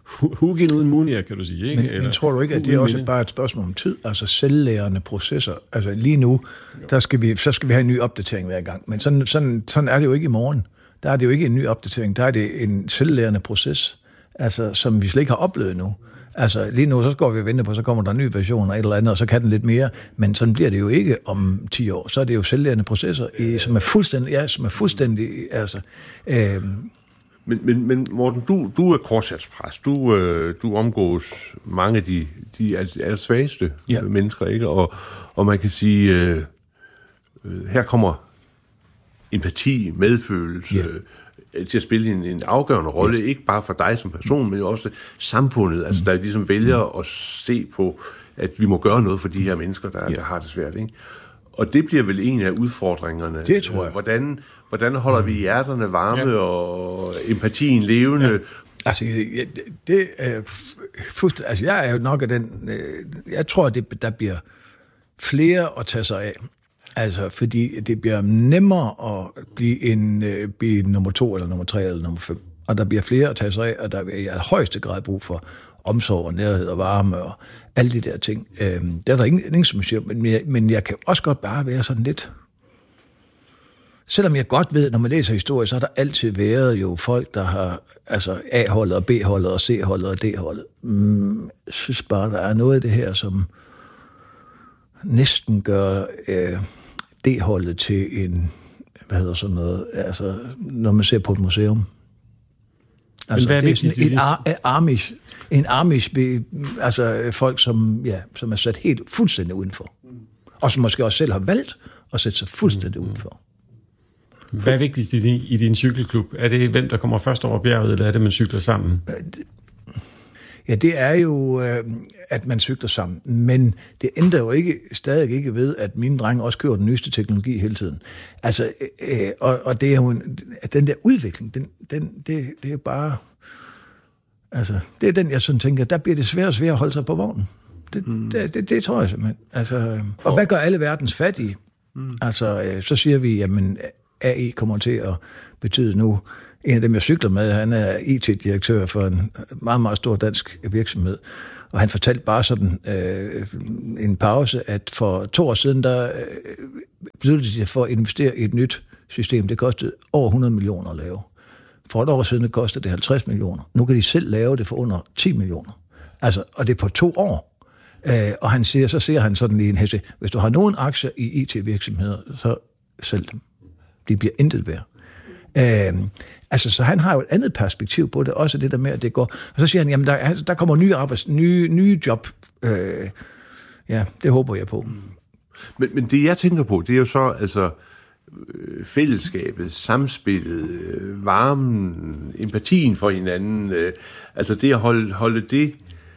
hugin uden munia, kan du sige, ikke?
Men,
Eller,
men tror du ikke, at det er også bare et spørgsmål om tid, altså selvlærende processer? Altså lige nu, der skal vi, så skal vi have en ny opdatering hver gang, men sådan, sådan, sådan er det jo ikke i morgen. Der er det jo ikke en ny opdatering, der er det en selvlærende proces, altså, som vi slet ikke har oplevet nu. Altså lige nu, så går vi og venter på, så kommer der en ny version og et eller andet, og så kan den lidt mere, men sådan bliver det jo ikke om ti år. Så er det jo selvlærende processer, i, som er fuldstændig, ja, som er fuldstændig, altså... Øh,
men, men, men Morten, du, du er korshærspræst, du, øh, du omgås mange af de, de allersvageste ja. mennesker, ikke? Og, og man kan sige, øh, øh, her kommer empati, medfølelse, ja. til at spille en, en afgørende rolle, ja. ikke bare for dig som person, men jo også samfundet, altså der ligesom vælger at se på, at vi må gøre noget for de her mennesker, der, ja. der har det svært, ikke? Og det bliver vel en af udfordringerne.
Det tror jeg.
Hvordan, hvordan holder vi hjerterne varme ja. og empatien levende? Ja.
Altså, det, det er fuldstændig, altså jeg er jo nok af den, jeg tror, at det, der bliver flere at tage sig af. Altså, fordi det bliver nemmere at blive en blive nummer to, eller nummer tre, eller nummer fem. Og der bliver flere at tage sig af, og der er i højeste grad brug for omsorg og nærhed og varme og alle de der ting. Øhm, der er der ingen, ingen som siger, men jeg, men jeg kan også godt bare være sådan lidt... Selvom jeg godt ved, når man læser historie, så har der altid været jo folk, der har altså A-holdet og B-holdet og C-holdet og D-holdet. Mm, jeg synes bare, der er noget af det her, som næsten gør øh, D-holdet til en, hvad hedder sådan noget, altså når man ser på et museum. Altså,
hvad er
det er sådan et ar- amish, en amish, altså folk, som, ja, som er sat helt fuldstændig udenfor. Og som måske også selv har valgt at sætte sig fuldstændig mm. udenfor.
Hvad er vigtigst i din, i din cykelklub? Er det hvem, der kommer først over bjerget, eller er det, man cykler sammen?
Ja, det er jo, øh, at man cykler sammen. Men det ændrer jo ikke, stadig ikke ved, at mine drenge også kører den nyeste teknologi hele tiden. Altså, øh, og, og det er jo en, den der udvikling, den, den, det, det er bare... Altså, det er den, jeg sådan tænker, der bliver det svært og svært at holde sig på vognen. Det, mm. det, det, det tror jeg simpelthen. Altså, og hvad gør alle verdens fattige? Mm. Altså, øh, så siger vi, jamen, A I kommer til at betyde nu... En af dem, jeg cykler med, han er I T-direktør for en meget, meget stor dansk virksomhed. Og han fortalte bare sådan øh, en pause, at for to år siden, der øh, besluttede de sig for at investere i et nyt system. Det kostede over hundrede millioner at lave. For et år siden kostede det halvtreds millioner. Nu kan de selv lave det for under ti millioner. Altså, og det er på to år. Øh, og han siger, så ser han sådan lige en hæse, hvis du har nogen aktier i I T-virksomheder, så sælg dem. De bliver intet værd. Øh, altså, så han har jo et andet perspektiv på det, også det der med, at det går... Og så siger han, jamen, der, der kommer nye arbejds, nye, nye job. Øh, ja, det håber jeg på.
Men, men det, jeg tænker på, det er jo så, altså, fællesskabet, samspillet, varmen, empatien for hinanden, øh, altså det at holde, holde det...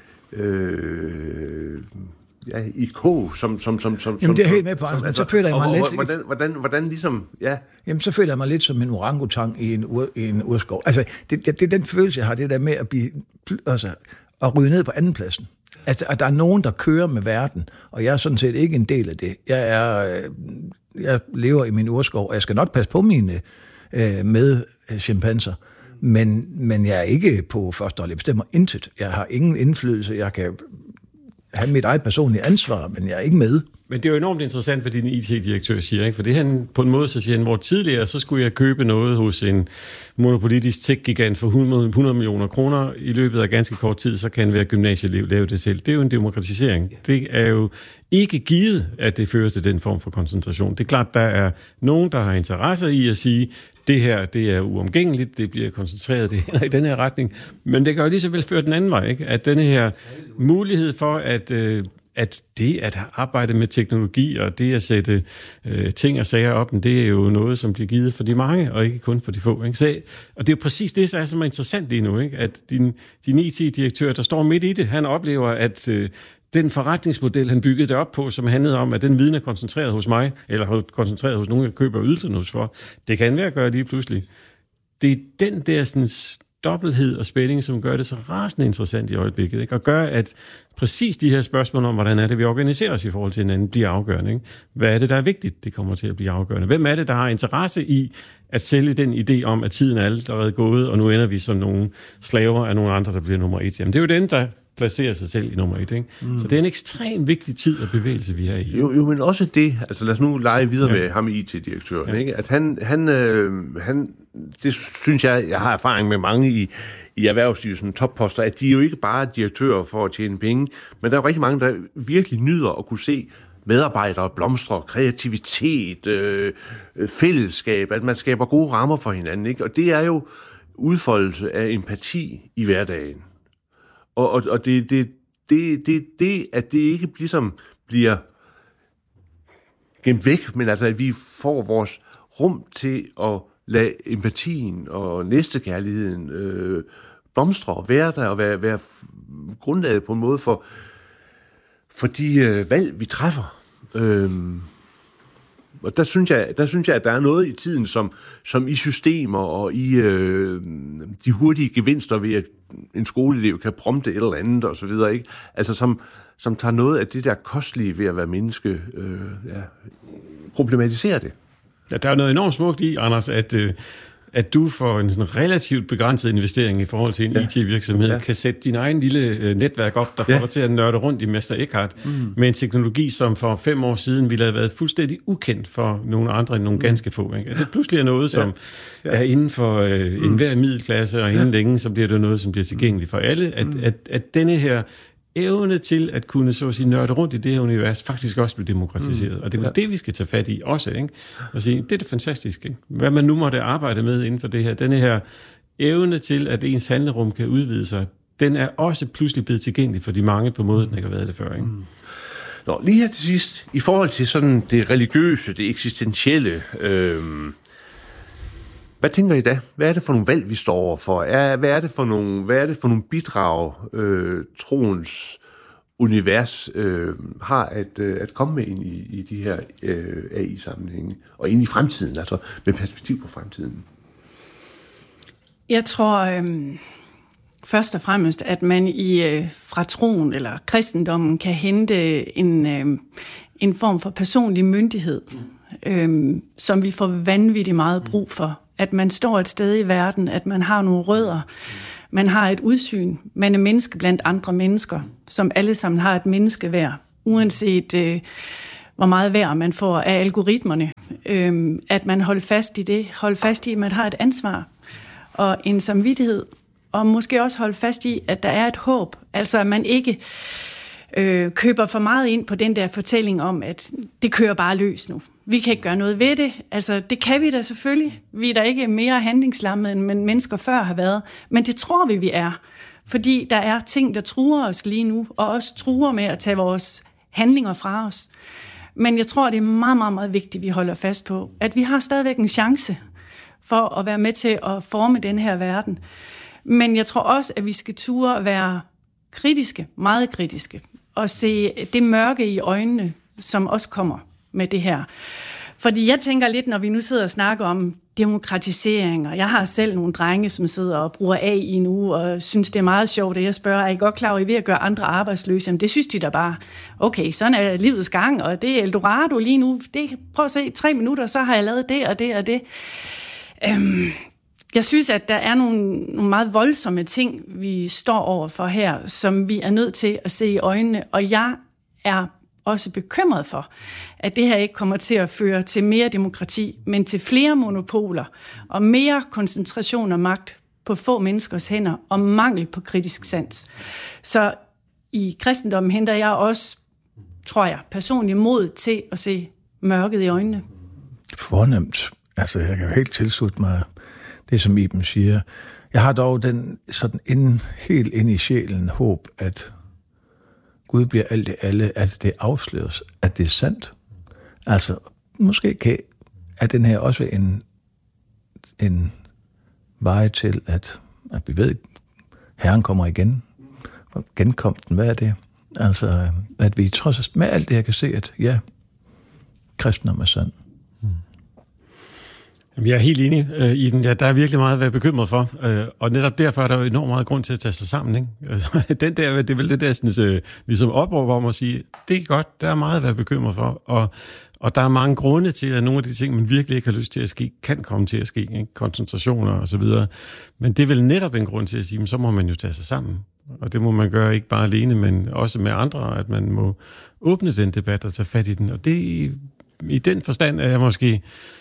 Øh, ja, i kog, som... som, som, som
Jamen, det er helt med på, som, altså, så føler jeg mig
og,
lidt...
Og, hvordan, hvordan, hvordan ligesom, ja...
Jamen, så føler jeg mig lidt som en orangutang i en, ur, i en urskov. Altså, det, det, det er den følelse, jeg har, det der med at blive... Altså, at ryge ned på andenpladsen. Altså, at der er nogen, der kører med verden, og jeg er sådan set ikke en del af det. Jeg er... Jeg lever i min urskov, og jeg skal nok passe på mine øh, med chimpanser, men, men jeg er ikke på første hold. Jeg bestemmer intet. Jeg har ingen indflydelse. Jeg kan have mit eget personlige ansvar, men jeg er ikke med.
Men det er jo enormt interessant, hvad din I T-direktør siger, ikke? For det han på en måde, så siger han, hvor tidligere, så skulle jeg købe noget hos en monopolitisk tech-gigant for hundrede millioner kroner. I løbet af ganske kort tid, så kan hver gymnasieelev lave det selv. Det er jo en demokratisering. Det er jo ikke givet, at det fører til den form for koncentration. Det er klart, der er nogen, der har interesse i at sige, det her, det er uomgængeligt, det bliver koncentreret, det hænder i den her retning, men det gør jo lige så vel før den anden vej, ikke? At denne her mulighed for, at, øh, at det at arbejde med teknologi og det at sætte øh, ting og sager op, det er jo noget, som bliver givet for de mange, og ikke kun for de få. Ikke? Så, og det er jo præcis det, der er så interessant lige nu, ikke? At din, din I T-direktør, der står midt i det, han oplever, at øh, den forretningsmodel, han byggede det op på, som handlede om, at den viden er koncentreret hos mig, eller koncentreret hos nogen, jeg køber ydelserne hos for, det kan være at gøre lige pludselig. Det er den der sådan, dobbelthed og spænding, som gør det så rasende interessant i øjeblikket, ikke? Og gør, at præcis de her spørgsmål om, hvordan er det, vi organiserer os i forhold til hinanden, bliver afgørende. Ikke? Hvad er det, der er vigtigt, det kommer til at blive afgørende? Hvem er det, der har interesse i at sælge den idé om, at tiden er allerede gået, og nu ender vi som nogle slaver af nogle andre, der bliver nummer et? Jamen, det er jo den, der placerer sig selv i nummer et. Ikke? Mm. Så det er en ekstremt vigtig tid og bevægelse, vi er i.
Jo, jo, men også det, altså lad os nu lege videre ja. med ham I T-direktøren, ja. Ikke? At han, han, øh, han, det synes jeg, jeg har erfaring med mange i, i erhvervslivet, sådan topposter, at de er jo ikke bare direktører for at tjene penge, men der er jo rigtig mange, der virkelig nyder at kunne se medarbejdere blomstre, kreativitet, øh, fællesskab, at man skaber gode rammer for hinanden. Ikke? Og det er jo udfoldelse af empati i hverdagen. Og, og, og det, det, det, det, det, at det ikke ligesom bliver gemt væk, men altså, at vi får vores rum til at lade empatien og næstekærligheden øh, blomstre og være der, og være, være grundlaget på en måde for, for de øh, valg, vi træffer. Øhm, og der synes, jeg, der synes jeg, at der er noget i tiden, som, som i systemer og i øh, de hurtige gevinster ved, at en skoleelev kan prompte et eller andet og så videre, ikke? Altså som, som tager noget af det der kostelige ved at være menneske, øh, ja, problematiserer det.
Ja, der er noget enormt smukt i, Anders, at, øh, at du for en sådan relativt begrænset investering i forhold til en ja. I T-virksomhed, ja. kan sætte din egen lille øh, netværk op, der får ja. dig til at nørde rundt i Mester Eckhart, mm. med en teknologi, som for fem år siden ville have været fuldstændig ukendt for nogle andre end nogle mm. ganske få. Ikke? At det pludselig er noget, som ja. Ja. er inden for øh, mm. enhver middelklasse, og inden ja. længe, så bliver det noget, som bliver tilgængeligt for alle. At, mm. at, at denne her evne til at kunne så at sige, nørde rundt i det her univers, faktisk også blive demokratiseret. Mm. Og det er ja. det, vi skal tage fat i også. Ikke? Og sige, det er det fantastisk. Ikke? Hvad man nu måtte arbejde med inden for det her, denne her evne til, at ens handlerum kan udvide sig, den er også pludselig blevet tilgængelig for de mange på måde, den ikke har været det før. Ikke? Mm.
Nå, lige her til sidst, i forhold til sådan det religiøse, det eksistentielle, øh, Hvad tænker I da? Hvad er det for nogle valg, vi står overfor? Er, hvad, er det for nogle, hvad er det for nogle bidrag, øh, troens univers øh, har at, øh, at komme med ind i, i de her øh, A I-sammenhænge, og ind i fremtiden, altså med perspektiv på fremtiden?
Jeg tror øh, først og fremmest, at man i øh, fra troen eller kristendommen kan hente en, øh, en form for personlig myndighed, øh, som vi får vanvittigt meget brug for. At man står et sted i verden, at man har nogle rødder, man har et udsyn, man er menneske blandt andre mennesker, som alle sammen har et menneskeværd, uanset øh, hvor meget værd man får af algoritmerne. Øh, at man holder fast i det, holder fast i, at man har et ansvar og en samvittighed, og måske også holde fast i, at der er et håb. Altså, at man ikke øh, køber for meget ind på den der fortælling om, at det kører bare løs nu. Vi kan ikke gøre noget ved det. Altså, det kan vi da selvfølgelig. Vi er da ikke mere handlingslammede, end mennesker før har været. Men det tror vi, vi er. Fordi der er ting, der truer os lige nu, og også truer med at tage vores handlinger fra os. Men jeg tror, det er meget, meget, meget vigtigt, at vi holder fast på, at vi har stadigvæk en chance for at være med til at forme den her verden. Men jeg tror også, at vi skal ture at være kritiske, meget kritiske, og se det mørke i øjnene, som også kommer med det her. Fordi jeg tænker lidt, når vi nu sidder og snakker om demokratisering, og jeg har selv nogle drenge, som sidder og bruger A I nu, og synes, det er meget sjovt, at jeg spørger, er I godt klar over, at I er ved at gøre andre arbejdsløse? Jamen, det synes de da bare. Okay, sådan er livets gang, og det er Eldorado lige nu. Det, prøv at se, tre minutter, så har jeg lavet det og det og det. Øhm, jeg synes, at der er nogle, nogle meget voldsomme ting, vi står over for her, som vi er nødt til at se i øjnene, og jeg er også bekymret for, at det her ikke kommer til at føre til mere demokrati, men til flere monopoler og mere koncentration og magt på få menneskers hænder og mangel på kritisk sans. Så i kristendommen henter jeg også, tror jeg, personligt mod til at se mørket i øjnene.
Fornemt. Altså, jeg kan jo helt tilslutte mig det, som Iben siger. Jeg har dog den sådan inden, helt ind i sjælen håb, at Gud bliver alt det alle, at det afsløres, at det er sandt. Altså, måske kan, er den her også en, en vej til, at, at vi ved, at Herren kommer igen. Genkomsten, hvad er det? Altså, at vi trods med alt det her kan se, at ja, kristendom er sand.
Jeg er helt enig øh, i den. Ja, der er virkelig meget at være bekymret for, øh, og netop derfor er der jo enormt meget grund til at tage sig sammen. Ikke? Den der, det er vel det der, sådan, øh, ligesom opråber om at sige, det er godt, der er meget at være bekymret for, og, og der er mange grunde til, at nogle af de ting, man virkelig ikke har lyst til at ske, kan komme til at ske, ikke? Koncentrationer og så videre. Men det er vel netop en grund til at sige, men så må man jo tage sig sammen, og det må man gøre ikke bare alene, men også med andre, at man må åbne den debat og tage fat i den, og det i, i den forstand er jeg måske...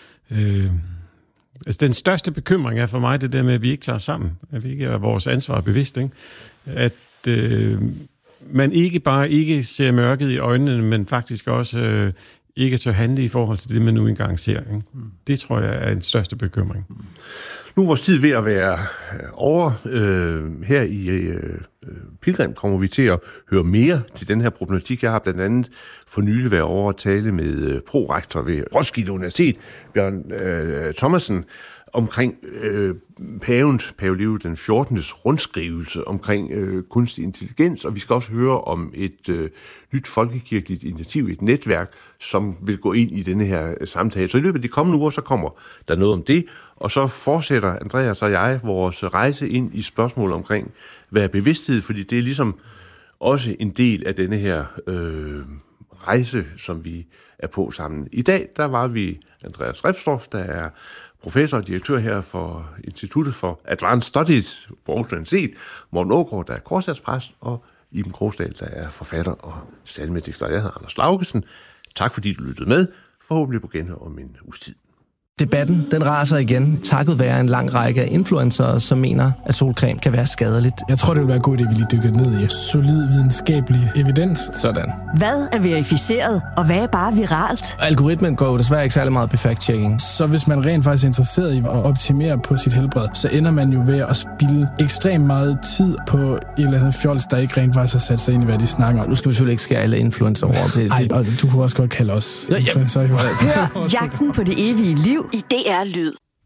Øh, Altså, den største bekymring er for mig det der med, at vi ikke tager sammen, at vi ikke er vores ansvar bevidst, ikke? At øh, man ikke bare ikke ser mørket i øjnene, men faktisk også øh, ikke tør handle i forhold til det, man nu engang ser. Ikke? Det tror jeg er en største bekymring.
Nu er vores tid ved at være over. Øh, her i øh, Pilgrim kommer vi til at høre mere til den her problematik. Jeg har blandt andet for nylig været over at tale med øh, prorektor ved Roskilde Universitet, Bjørn øh, Thomasen, omkring øh, pavens, Pave Leo den fjortendes rundskrivelse omkring øh, kunstig intelligens, og vi skal også høre om et øh, nyt folkekirkeligt initiativ, et netværk, som vil gå ind i denne her samtale. Så i løbet af de kommende uger, så kommer der noget om det, og så fortsætter Andreas og jeg vores rejse ind i spørgsmål omkring, hvad er bevidsthed, fordi det er ligesom også en del af denne her øh, rejse, som vi er på sammen. I dag, der var vi Andreas Repsdorff, der er professor og direktør her for Instituttet for Advanced Studies på Aarhus Universitet, Morten Aagaard, der er korshærspræst, og Iben Krogsdal, der er forfatter og salmedigter. Jeg hedder Anders Laugesen. Tak fordi du lyttede med. Forhåbentlig på genhør om en uges tid.
Debatten, den raser igen, takket være en lang række af influencere, som mener, at solcreme kan være skadeligt.
Jeg tror, det vil være godt, at vi lige dykker ned i solid videnskabelig evidens.
Sådan.
Hvad er verificeret, og hvad er bare viralt?
Algoritmen går jo desværre ikke særlig meget på fact-checking.
Så hvis man rent faktisk er interesseret i at optimere på sit helbred, så ender man jo ved at spilde ekstremt meget tid på et eller andet fjols, der ikke rent faktisk har sat sig ind i, hvad de snakker om.
Nu skal vi selvfølgelig ikke skære alle influencer over.
Nej, og du kunne også godt kalde os influencer.
Hør Jagten på det evige liv i D R Lyd.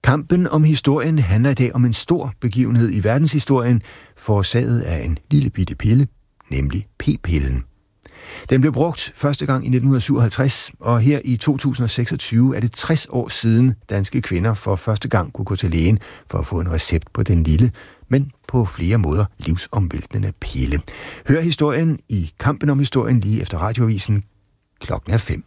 Kampen om historien handler i dag om en stor begivenhed i verdenshistorien, forårsaget af en lille bitte pille, nemlig p-pillen. Den blev brugt første gang i nitten syvoghalvtreds, og her i to tusind seksogtyve er det tres år siden danske kvinder for første gang kunne gå til lægen for at få en recept på den lille, men på flere måder livsomvæltende pille. Hør historien i Kampen om historien lige efter radioavisen. Klokken er fem.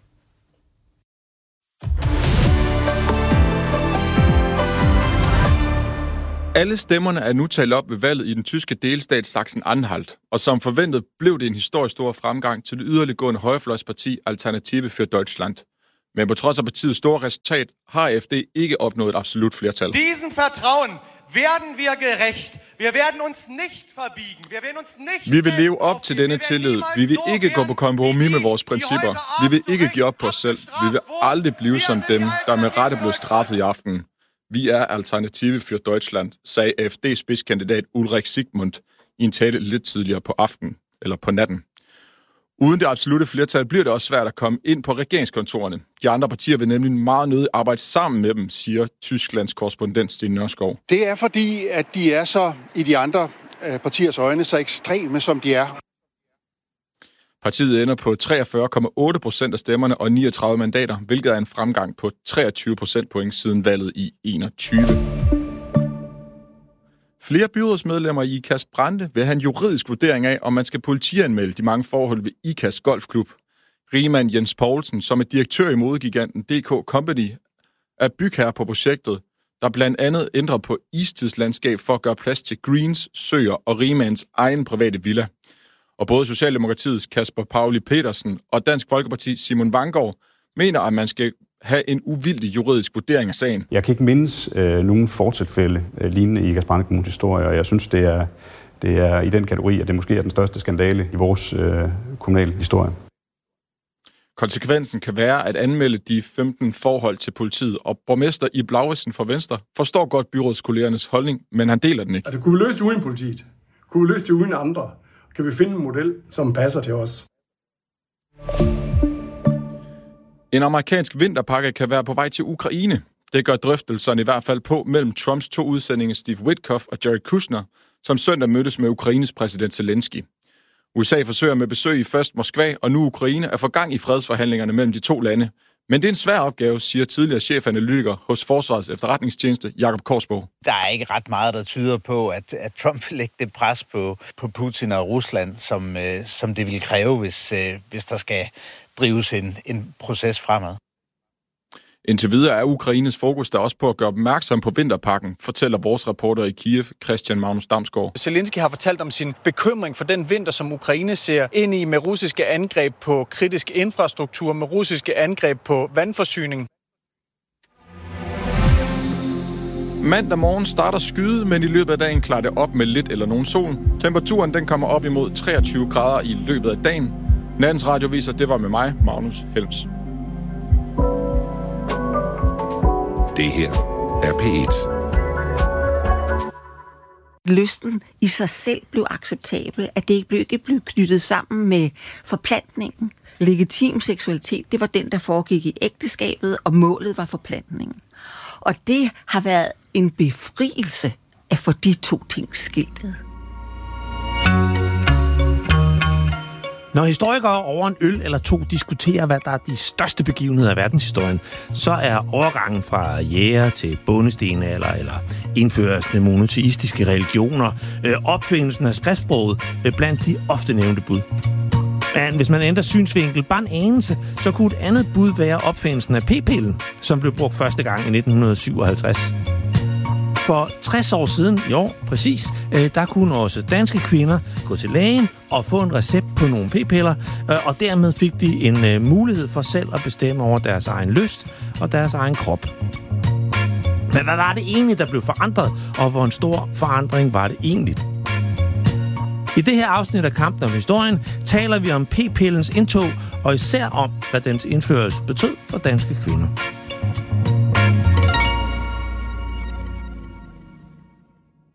Alle stemmerne er nu talt op ved valget i den tyske delstat Sachsen-Anhalt, og som forventet blev det en historisk stor fremgang til det yderliggående højrefløjsparti Alternative für Deutschland. Men på trods af partiets store resultat har A F D ikke opnået et absolut flertal.
Diesen Vertrauen werden wir gerecht. Wir werden uns nicht verbiegen. Wir werden uns nicht.
Vi vil leve op til denne tillid. Vi vil ikke gå på kompromis med vores principper. Vi vil ikke give op på os selv. Vi vil aldrig blive som dem, der med rette blev straffet i aften. Vi er Alternative für Deutschland, sagde A F D-spidskandidat Ulrich Sigmund i en tale lidt tidligere på aftenen, eller på natten. Uden det absolutte flertal bliver det også svært at komme ind på regeringskontorerne. De andre partier vil nemlig meget nødig arbejde sammen med dem, siger Tysklands korrespondent Sten Nørskov.
Det er fordi, at de er så i de andre partiers øjne så ekstreme, som de er.
Partiet ender på treogfyrre komma otte procent af stemmerne og niogtredive mandater, hvilket er en fremgang på treogtyve procentpoint siden valget i enogtyve. Flere byrådsmedlemmer i IKAST Brande vil have en juridisk vurdering af, om man skal politianmelde de mange forhold ved IKAST Golfklub. Rigmand Jens Poulsen, som er direktør i modegiganten D K Company, er bygherre på projektet, der blandt andet ændrer på istidslandskab for at gøre plads til greens, søer og Rigmands egen private villa. Og både Socialdemokratiets Kasper Pauli Petersen og Dansk Folkeparti Simon Vanggaard mener, at man skal have en uvildig juridisk vurdering af sagen.
Jeg kan ikke mindes øh, nogen fortilfælde øh, lignende i IKAST Brande Kommunes historie, og jeg synes, det er, det er i den kategori, at det måske er den største skandale i vores øh, kommunale historie.
Konsekvensen kan være at anmelde de femten forhold til politiet, og borgmester Ib Lauritzen fra Venstre forstår godt byrådskollegernes holdning, men han deler den ikke.
Altså, kunne vi løse det uden politiet? Kunne vi løse det uden andre? Kan vi finde en model, som passer til os?
En amerikansk vinterpakke kan være på vej til Ukraine. Det gør drøftelserne i hvert fald på mellem Trumps to udsendinger Steve Witkoff og Jared Kushner, som søndag mødtes med Ukraines præsident Zelensky. U S A forsøger med besøg i først Moskva og nu Ukraine at få gang i fredsforhandlingerne mellem de to lande. Men det er en svær opgave, siger tidligere chefanalytiker hos Forsvarets efterretningstjeneste Jakob Korsborg.
Der er ikke ret meget, der tyder på, at, at Trump vil lægge det pres på, på Putin og Rusland, som, øh, som det vil kræve, hvis, øh, hvis der skal drives en, en proces fremad.
Indtil videre er Ukraines fokus der også på at gøre opmærksom på vinterpakken, fortæller vores reporter i Kiev, Christian Magnus Damsgaard.
Zelensky har fortalt om sin bekymring for den vinter, som Ukraine ser ind i med russiske angreb på kritisk infrastruktur, med russiske angreb på vandforsyning.
Mandag morgen starter skyde, men i løbet af dagen klarer det op med lidt eller nogen sol. Temperaturen den kommer op imod treogtyve grader i løbet af dagen. Nattens radioviser, det var med mig, Magnus Helms.
Det her er P et.
Lysten i sig selv blev acceptabel, at det ikke blev, ikke blev knyttet sammen med forplantningen. Legitim seksualitet, det var den, der foregik i ægteskabet, og målet var forplantningen. Og det har været en befrielse at få de to ting skiltet.
Når historikere over en øl eller to diskuterer, hvad der er de største begivenheder af verdenshistorien, så er overgangen fra jæger til bondestenalder eller indførelsen af monoteistiske religioner, øh, opfindelsen af skriftsproget øh, blandt de ofte nævnte bud. Men hvis man ændrer synsvinkel bare en anelse, så kunne et andet bud være opfindelsen af p-pillen, som blev brugt første gang i nitten syvoghalvtreds. For tres år siden, i år præcis, der kunne også danske kvinder gå til lægen og få en recept på nogle p-piller, og dermed fik de en mulighed for selv at bestemme over deres egen lyst og deres egen krop. Men hvad var det egentlig, der blev forandret, og hvor en stor forandring var det egentlig? I det her afsnit af Kampen om historien taler vi om p-pillens indtog, og især om, hvad dens indførelse betød for danske kvinder.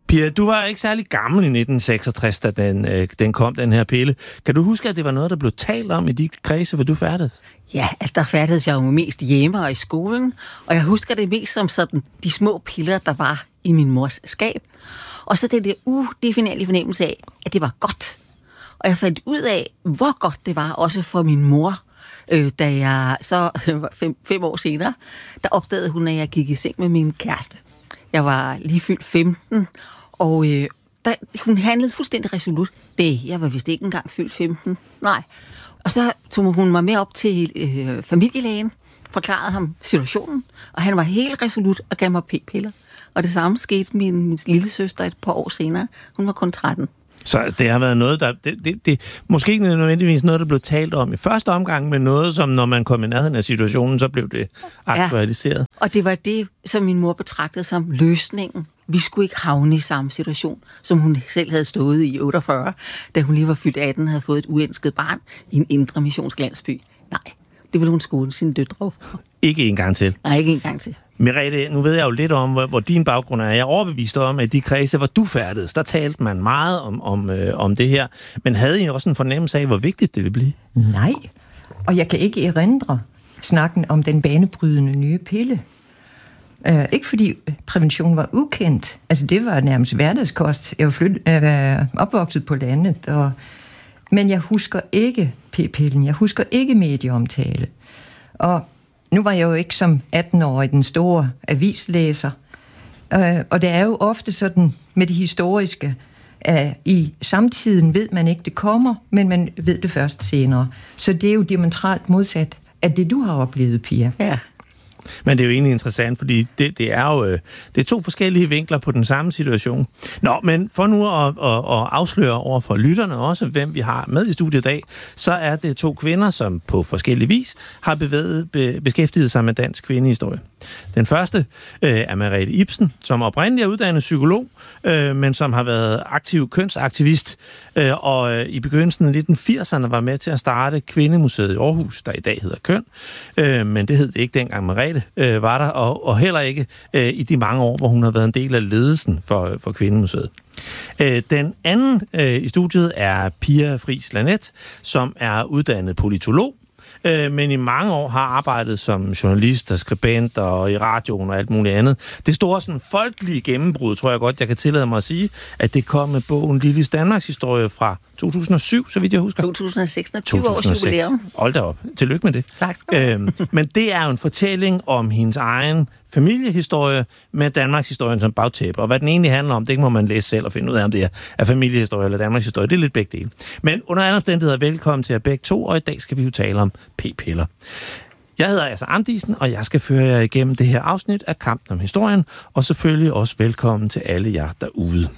Pia, du var ikke særlig gammel i nitten seksogtres, da den, øh, den kom, den her pille. Kan du huske, at det var noget, der blev talt om i de kredse, hvor du færdedes?
Ja, altså der færdedes jeg jo mest hjemme og i skolen, og jeg husker det mest som sådan de små piller, der var i min mors skab. Og så den der udefinerlige fornemmelse af, at det var godt. Og jeg fandt ud af, hvor godt det var, også for min mor, øh, da jeg så fem, fem år senere, der opdagede hun, at jeg gik i seng med min kæreste. Jeg var lige fyldt femten, og øh, der, hun handlede fuldstændig resolut. Det, jeg var vist ikke engang fyldt femten. Nej. Og så tog hun mig med op til øh, familielægen, forklarede ham situationen, og han var helt resolut og gav mig p-piller. Og det samme skete med min, min lille søster et par år senere. Hun var kun tretten.
Så det har været noget, der... Det, det, det, måske ikke nødvendigvis noget, der blev talt om i første omgang, men noget, som når man kom i nærheden af situationen, så blev det aktualiseret.
Ja. Og det var det, som min mor betragtede som løsningen. Vi skulle ikke havne i samme situation, som hun selv havde stået i otteogfyrre, da hun lige var fyldt atten og havde fået et uønsket barn i en indre missionslandsby. Nej, det ville hun skåne sine døtre.
Ikke en gang til?
Nej, ikke en gang til.
Merete, nu ved jeg jo lidt om, hvor, hvor din baggrund er. Jeg er overbevist om, at de kredse, hvor du færdedes, der talte man meget om, om, øh, om det her. Men havde I også en fornemmelse af, hvor vigtigt det ville blive?
Nej, og jeg kan ikke erindre snakken om den banebrydende nye pille. Uh, ikke fordi prævention var ukendt. Altså, det var nærmest hverdagskost. Jeg var, flyt, jeg var opvokset på landet, og, men jeg husker ikke p-pillen. Jeg husker ikke medieomtale. Og nu var jeg jo ikke som atten-årig den store avislæser. Uh, og det er jo ofte sådan med det historiske, at i samtiden ved man ikke, det kommer, men man ved det først senere. Så det er jo diametralt modsat af det, du har oplevet, Pia.
Ja.
Men det er jo egentlig interessant, fordi det, det er jo øh, det er to forskellige vinkler på den samme situation. Nå, men for nu at, at, at afsløre over for lytterne også, hvem vi har med i studiet i dag, så er det to kvinder, som på forskellig vis har bevæget, be, beskæftiget sig med dansk kvindehistorie. Den første øh, er Merete Ibsen, som oprindeligt er uddannet psykolog, øh, men som har været aktiv kønsaktivist, øh, og øh, i begyndelsen af nitten firserne var med til at starte Kvindemuseet i Aarhus, der i dag hedder Køn, øh, men det hed det ikke dengang Merete øh, var der, og, og heller ikke øh, i de mange år, hvor hun har været en del af ledelsen for, for Kvindemuseet. Øh, den anden øh, i studiet er Pia Friis Lanet, som er uddannet politolog, men i mange år har arbejdet som journalist og skribent og i radioen og alt muligt andet. Det store sådan folkelige gennembrud, tror jeg godt, jeg kan tillade mig at sige, at det kom med bogen Lillis Danmarks historie fra to tusind og syv, så vidt jeg husker.
to tusind og seks, tyve års jubilæum.
Hold da op. Tillykke med det.
Tak skal du
øhm, Men det er jo en fortælling om hendes egen familiehistorie med Danmarks historien som bagtæppe. Og hvad den egentlig handler om, det må man læse selv og finde ud af, om det er familiehistorie eller Danmarks historie. Det er lidt begge dele. Men under alle omstændigheder, velkommen til jer begge to, og i dag skal vi jo tale om p-piller. Jeg hedder altså Andisen, og jeg skal føre jer igennem det her afsnit af Kampen om historien, og selvfølgelig også velkommen til alle jer derude.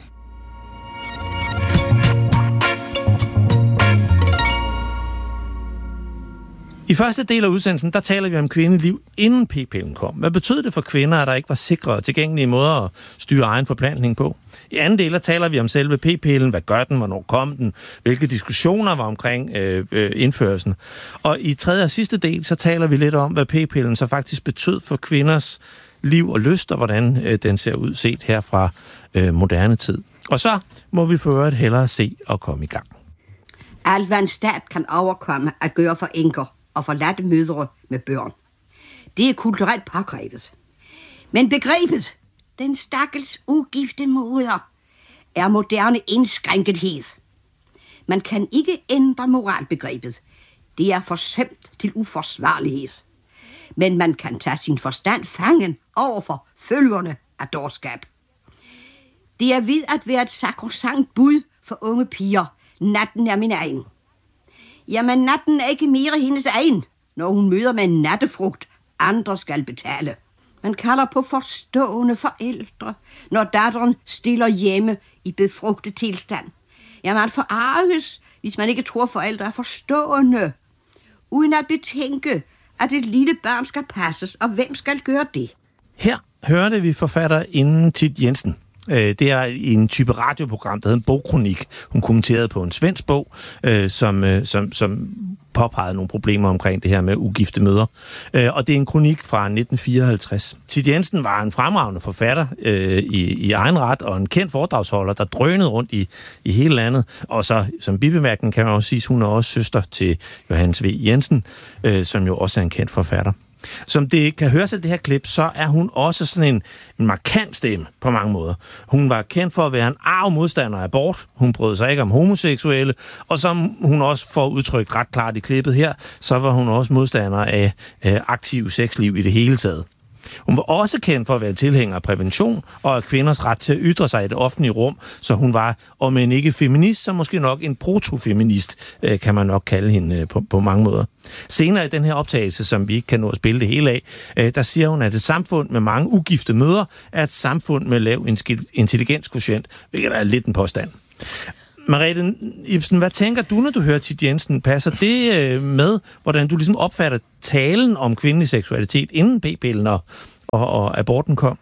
I første del af udsendelsen, der taler vi om kvindeliv inden p-pillen kom. Hvad betød det for kvinder, at der ikke var sikre og tilgængelige måder at styre egen forplantning på? I anden del, der taler vi om selve p-pillen. Hvad gør den? Hvornår kom den? Hvilke diskussioner var omkring øh, øh, indførelsen? Og i tredje og sidste del, så taler vi lidt om, hvad p-pillen så faktisk betød for kvinders liv og lyst, og hvordan øh, den ser ud set her fra øh, moderne tid. Og så må vi for øvrigt hellere se og komme i gang.
Alt hvad en stat kan overkomme at gøre for enker og forladte mødre med børn. Det er kulturelt pågrebet. Men begrebet, den stakkels ugifte moder, er moderne indskrænkethed. Man kan ikke ændre moralbegrebet. Det er forsømt til uforsvarlighed. Men man kan tage sin forstand fangen over for følgerne af dårskab. Det er ved at være et sakrosankt bud for unge piger. Natten er min egen. Jamen, natten er ikke mere hendes egen, når hun møder med en nattefrugt, andre skal betale. Man kalder på forstående forældre, når datteren stiller hjemme i befrugtet tilstand. Ja, man forarges, hvis man ikke tror, forældre er forstående, uden at betænke, at et lille barn skal passes, og hvem skal gøre det?
Her hørte vi forfatter inden Thit Jensen. Det er i en type radioprogram, der hedder en bogkronik. Hun kommenterede på en svensk bog, som, som, som påpegede nogle problemer omkring det her med ugifte mødre. Og det er en kronik fra nitten fireoghalvtreds. Thit Jensen var en fremragende forfatter øh, i, i egen ret, og en kendt foredragsholder, der drønede rundt i, i hele landet. Og så som bibemærkning kan man også sige, at hun er også søster til Johannes V. Jensen, øh, som jo også er en kendt forfatter. Som det kan høres af det her klip, så er hun også sådan en, en markant stemme på mange måder. Hun var kendt for at være en arg modstander af abort. Hun brød sig ikke om homoseksuelle. Og som hun også får udtrykt ret klart i klippet her, så var hun også modstander af øh, aktiv sexliv i det hele taget. Hun var også kendt for at være tilhænger af prævention og af kvinders ret til at ytre sig i det offentlige rum, så hun var, om en ikke feminist, så måske nok en protofeminist, kan man nok kalde hende på, på mange måder. Senere i den her optagelse, som vi ikke kan nå at spille det hele af, der siger hun, at et samfund med mange ugifte mødre er et samfund med lav intelligenskvotient, hvilket er lidt en påstand. Merete Ibsen, hvad tænker du, når du hører Thit Jensen? Passer det med, hvordan du ligesom opfatter talen om kvindelig seksualitet inden p-pillen og, og, og aborten kom?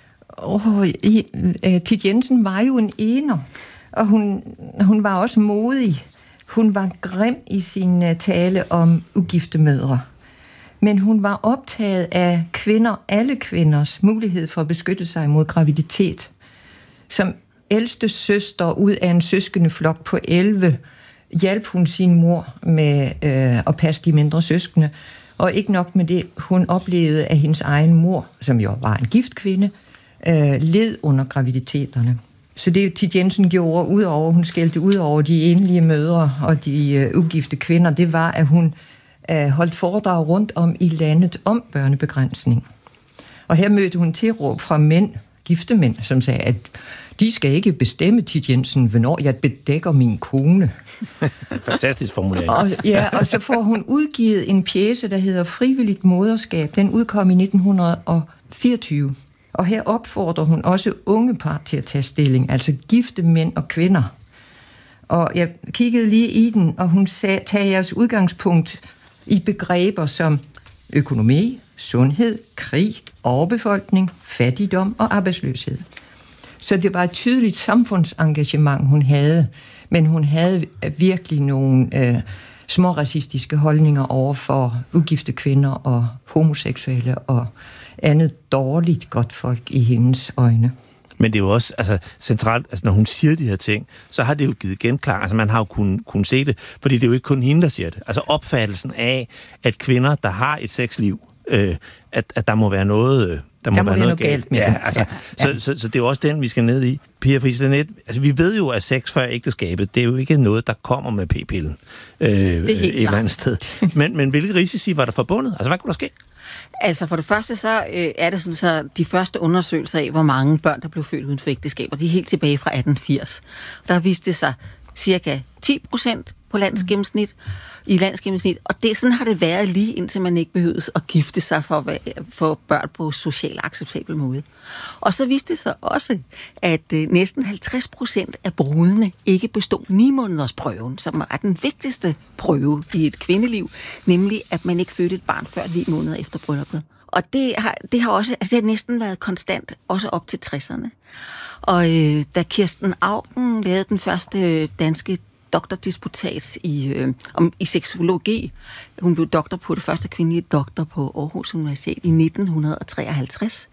Oh, Thit Jensen var jo en ener, og hun, hun var også modig. Hun var grim i sin tale om ugifte mødre. Men hun var optaget af kvinder, alle kvinders mulighed for at beskytte sig mod graviditet. Som ældste søster ud af en søskendeflok på elleve, hjalp hun sin mor med øh, at passe de mindre søskende. Og ikke nok med det, hun oplevede, at hendes egen mor, som jo var en gift kvinde, øh, led under graviditeterne. Så det Thit Jensen gjorde, udover, hun skældte ud over de enlige mødre og de øh, ugifte kvinder, det var, at hun øh, holdt foredrag rundt om i landet om børnebegrænsning. Og her mødte hun tilråb fra mænd, gifte mænd, som sagde, at de skal ikke bestemme, Thit Jensen, hvornår jeg bedækker min kone.
Fantastisk formulering.
Og, ja, og så får hun udgivet en pjece, der hedder Frivilligt moderskab. Den udkom i nitten fireogtyve. Og her opfordrer hun også unge par til at tage stilling, altså gifte mænd og kvinder. Og jeg kiggede lige i den, og hun sagde, tag jeres udgangspunkt i begreber som økonomi, sundhed, krig, overbefolkning, fattigdom og arbejdsløshed. Så det var et tydeligt samfundsengagement, hun havde, men hun havde virkelig nogle øh, små racistiske holdninger over for ugifte kvinder og homoseksuelle og andet dårligt godt folk i hendes øjne.
Men det er jo også altså, centralt, altså, når hun siger de her ting, så har det jo givet genklang. Altså man har jo kunnet, kunnet se det, fordi det er jo ikke kun hende, der siger det. Altså opfattelsen af, at kvinder, der har et sexliv, øh, at, at der må være noget... Øh, Der må, der må være noget, noget galt med
ja,
altså,
ja, ja.
Så, så, så det er jo også den, vi skal ned i. Pia Fris Laneth, altså vi ved jo, at sex før ægteskabet, det er jo ikke noget, der kommer med p-pillen øh, et eller andet sted. Men, men hvilke risici var der forbundet? Altså, hvad kunne der ske?
Altså for det første, så øh, er det sådan, så de første undersøgelser af, hvor mange børn, der blev født uden for ægteskaber, de er helt tilbage fra atten firs. Der viste det sig cirka ti procent på landsgennemsnit, i landsgennemsnit, og det, sådan har det været lige indtil man ikke behøves at gifte sig for at få børn på socialt acceptabel måde. Og så viste det sig også, at øh, næsten halvtreds procent af brudene ikke bestod ni måneders prøven, som er den vigtigste prøve i et kvindeliv, nemlig at man ikke fødte et barn før ni måneder efter brylluppet. Og det har, det har også, altså det har næsten været konstant, også op til tresserne. Og øh, da Kirsten Auken lavede den første danske doktordisputat i, øh, om, i seksologi. Hun blev doktor på det første kvindelige doktor på Aarhus Universitet i nitten treoghalvtreds.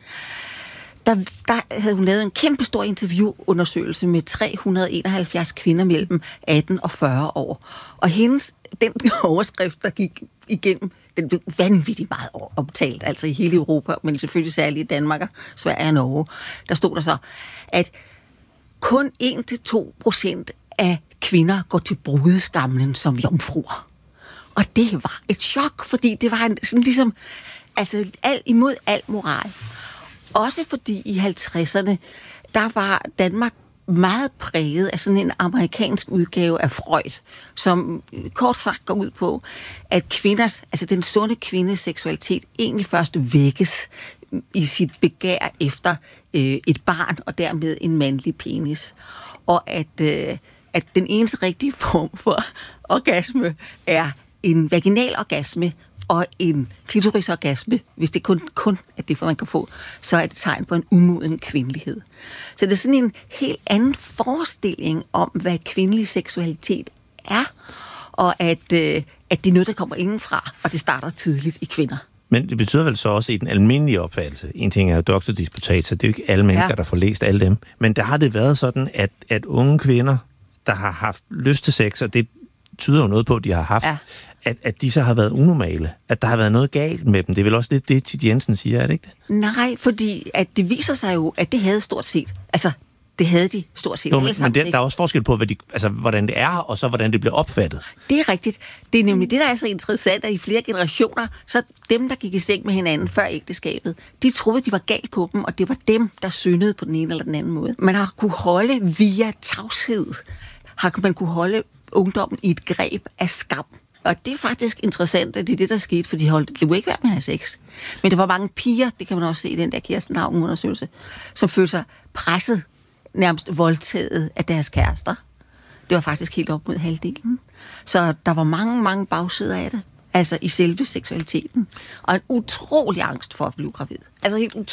Der, der havde hun lavet en kæmpe stor interviewundersøgelse med tre hundrede og enoghalvfjerds kvinder mellem atten og fyrre år. Og hendes, den overskrift, der gik igennem, den blev vanvittigt meget optalt, altså i hele Europa, men selvfølgelig særligt i Danmark, Sverige og Norge. Der stod der så, at kun en til to procent af kvinder går til brudeskamlen som jomfruer. Og det var et chok, fordi det var en, sådan ligesom altså alt imod al moral. Også fordi i halvtredserne, der var Danmark meget præget af sådan en amerikansk udgave af Freud, som kort sagt går ud på, at kvinders, altså den sunde kvindes seksualitet egentlig først vækkes i sit begær efter øh, et barn, og dermed en mandlig penis. Og at, øh, at den eneste rigtige form for orgasme er en vaginal orgasme, og en klitorisorgasme, hvis det kun, kun er det, man kan få, så er det tegn på en umoden kvindelighed. Så det er sådan en helt anden forestilling om, hvad kvindelig seksualitet er, og at, øh, at det er noget, der kommer indenfra, og det starter tidligt i kvinder.
Men det betyder vel så også i den almindelige opfattelse, en ting er jo doktordisputatser, det er jo ikke alle mennesker, ja. der får læst alle dem, men der har det været sådan, at, at unge kvinder, der har haft lyst til sex, og det tyder jo noget på, at de har haft, ja. at, at de så har været unormale, at der har været noget galt med dem. Det er vel også lidt det, Thit Jensen siger, er det ikke det?
Nej, fordi at det viser sig jo, at det havde stort set, altså det havde de stort set.
Jo, men, men det, der er også forskel på, hvad de, altså, hvordan det er, og så hvordan det bliver opfattet.
Det er rigtigt. Det er nemlig det, der er så interessant, at i flere generationer, så dem, der gik i seng med hinanden før ægteskabet, de troede, de var galt på dem, og det var dem, der syndede på den ene eller den anden måde. Man har kunne holde via tavshed, har man kunne holde ungdommen i et greb af skam. Og det er faktisk interessant, at det er det, der skete, for de holdt, det ville ikke være med at have sex. Men der var mange piger, det kan man også se i den der Kirsten Haugen-undersøgelse, som følte sig presset, nærmest voldtaget af deres kærester. Det var faktisk helt op mod halvdelen. Så der var mange, mange bagsider af det. Altså i selve seksualiteten. Og en utrolig angst for at blive gravid. Altså helt utrolig.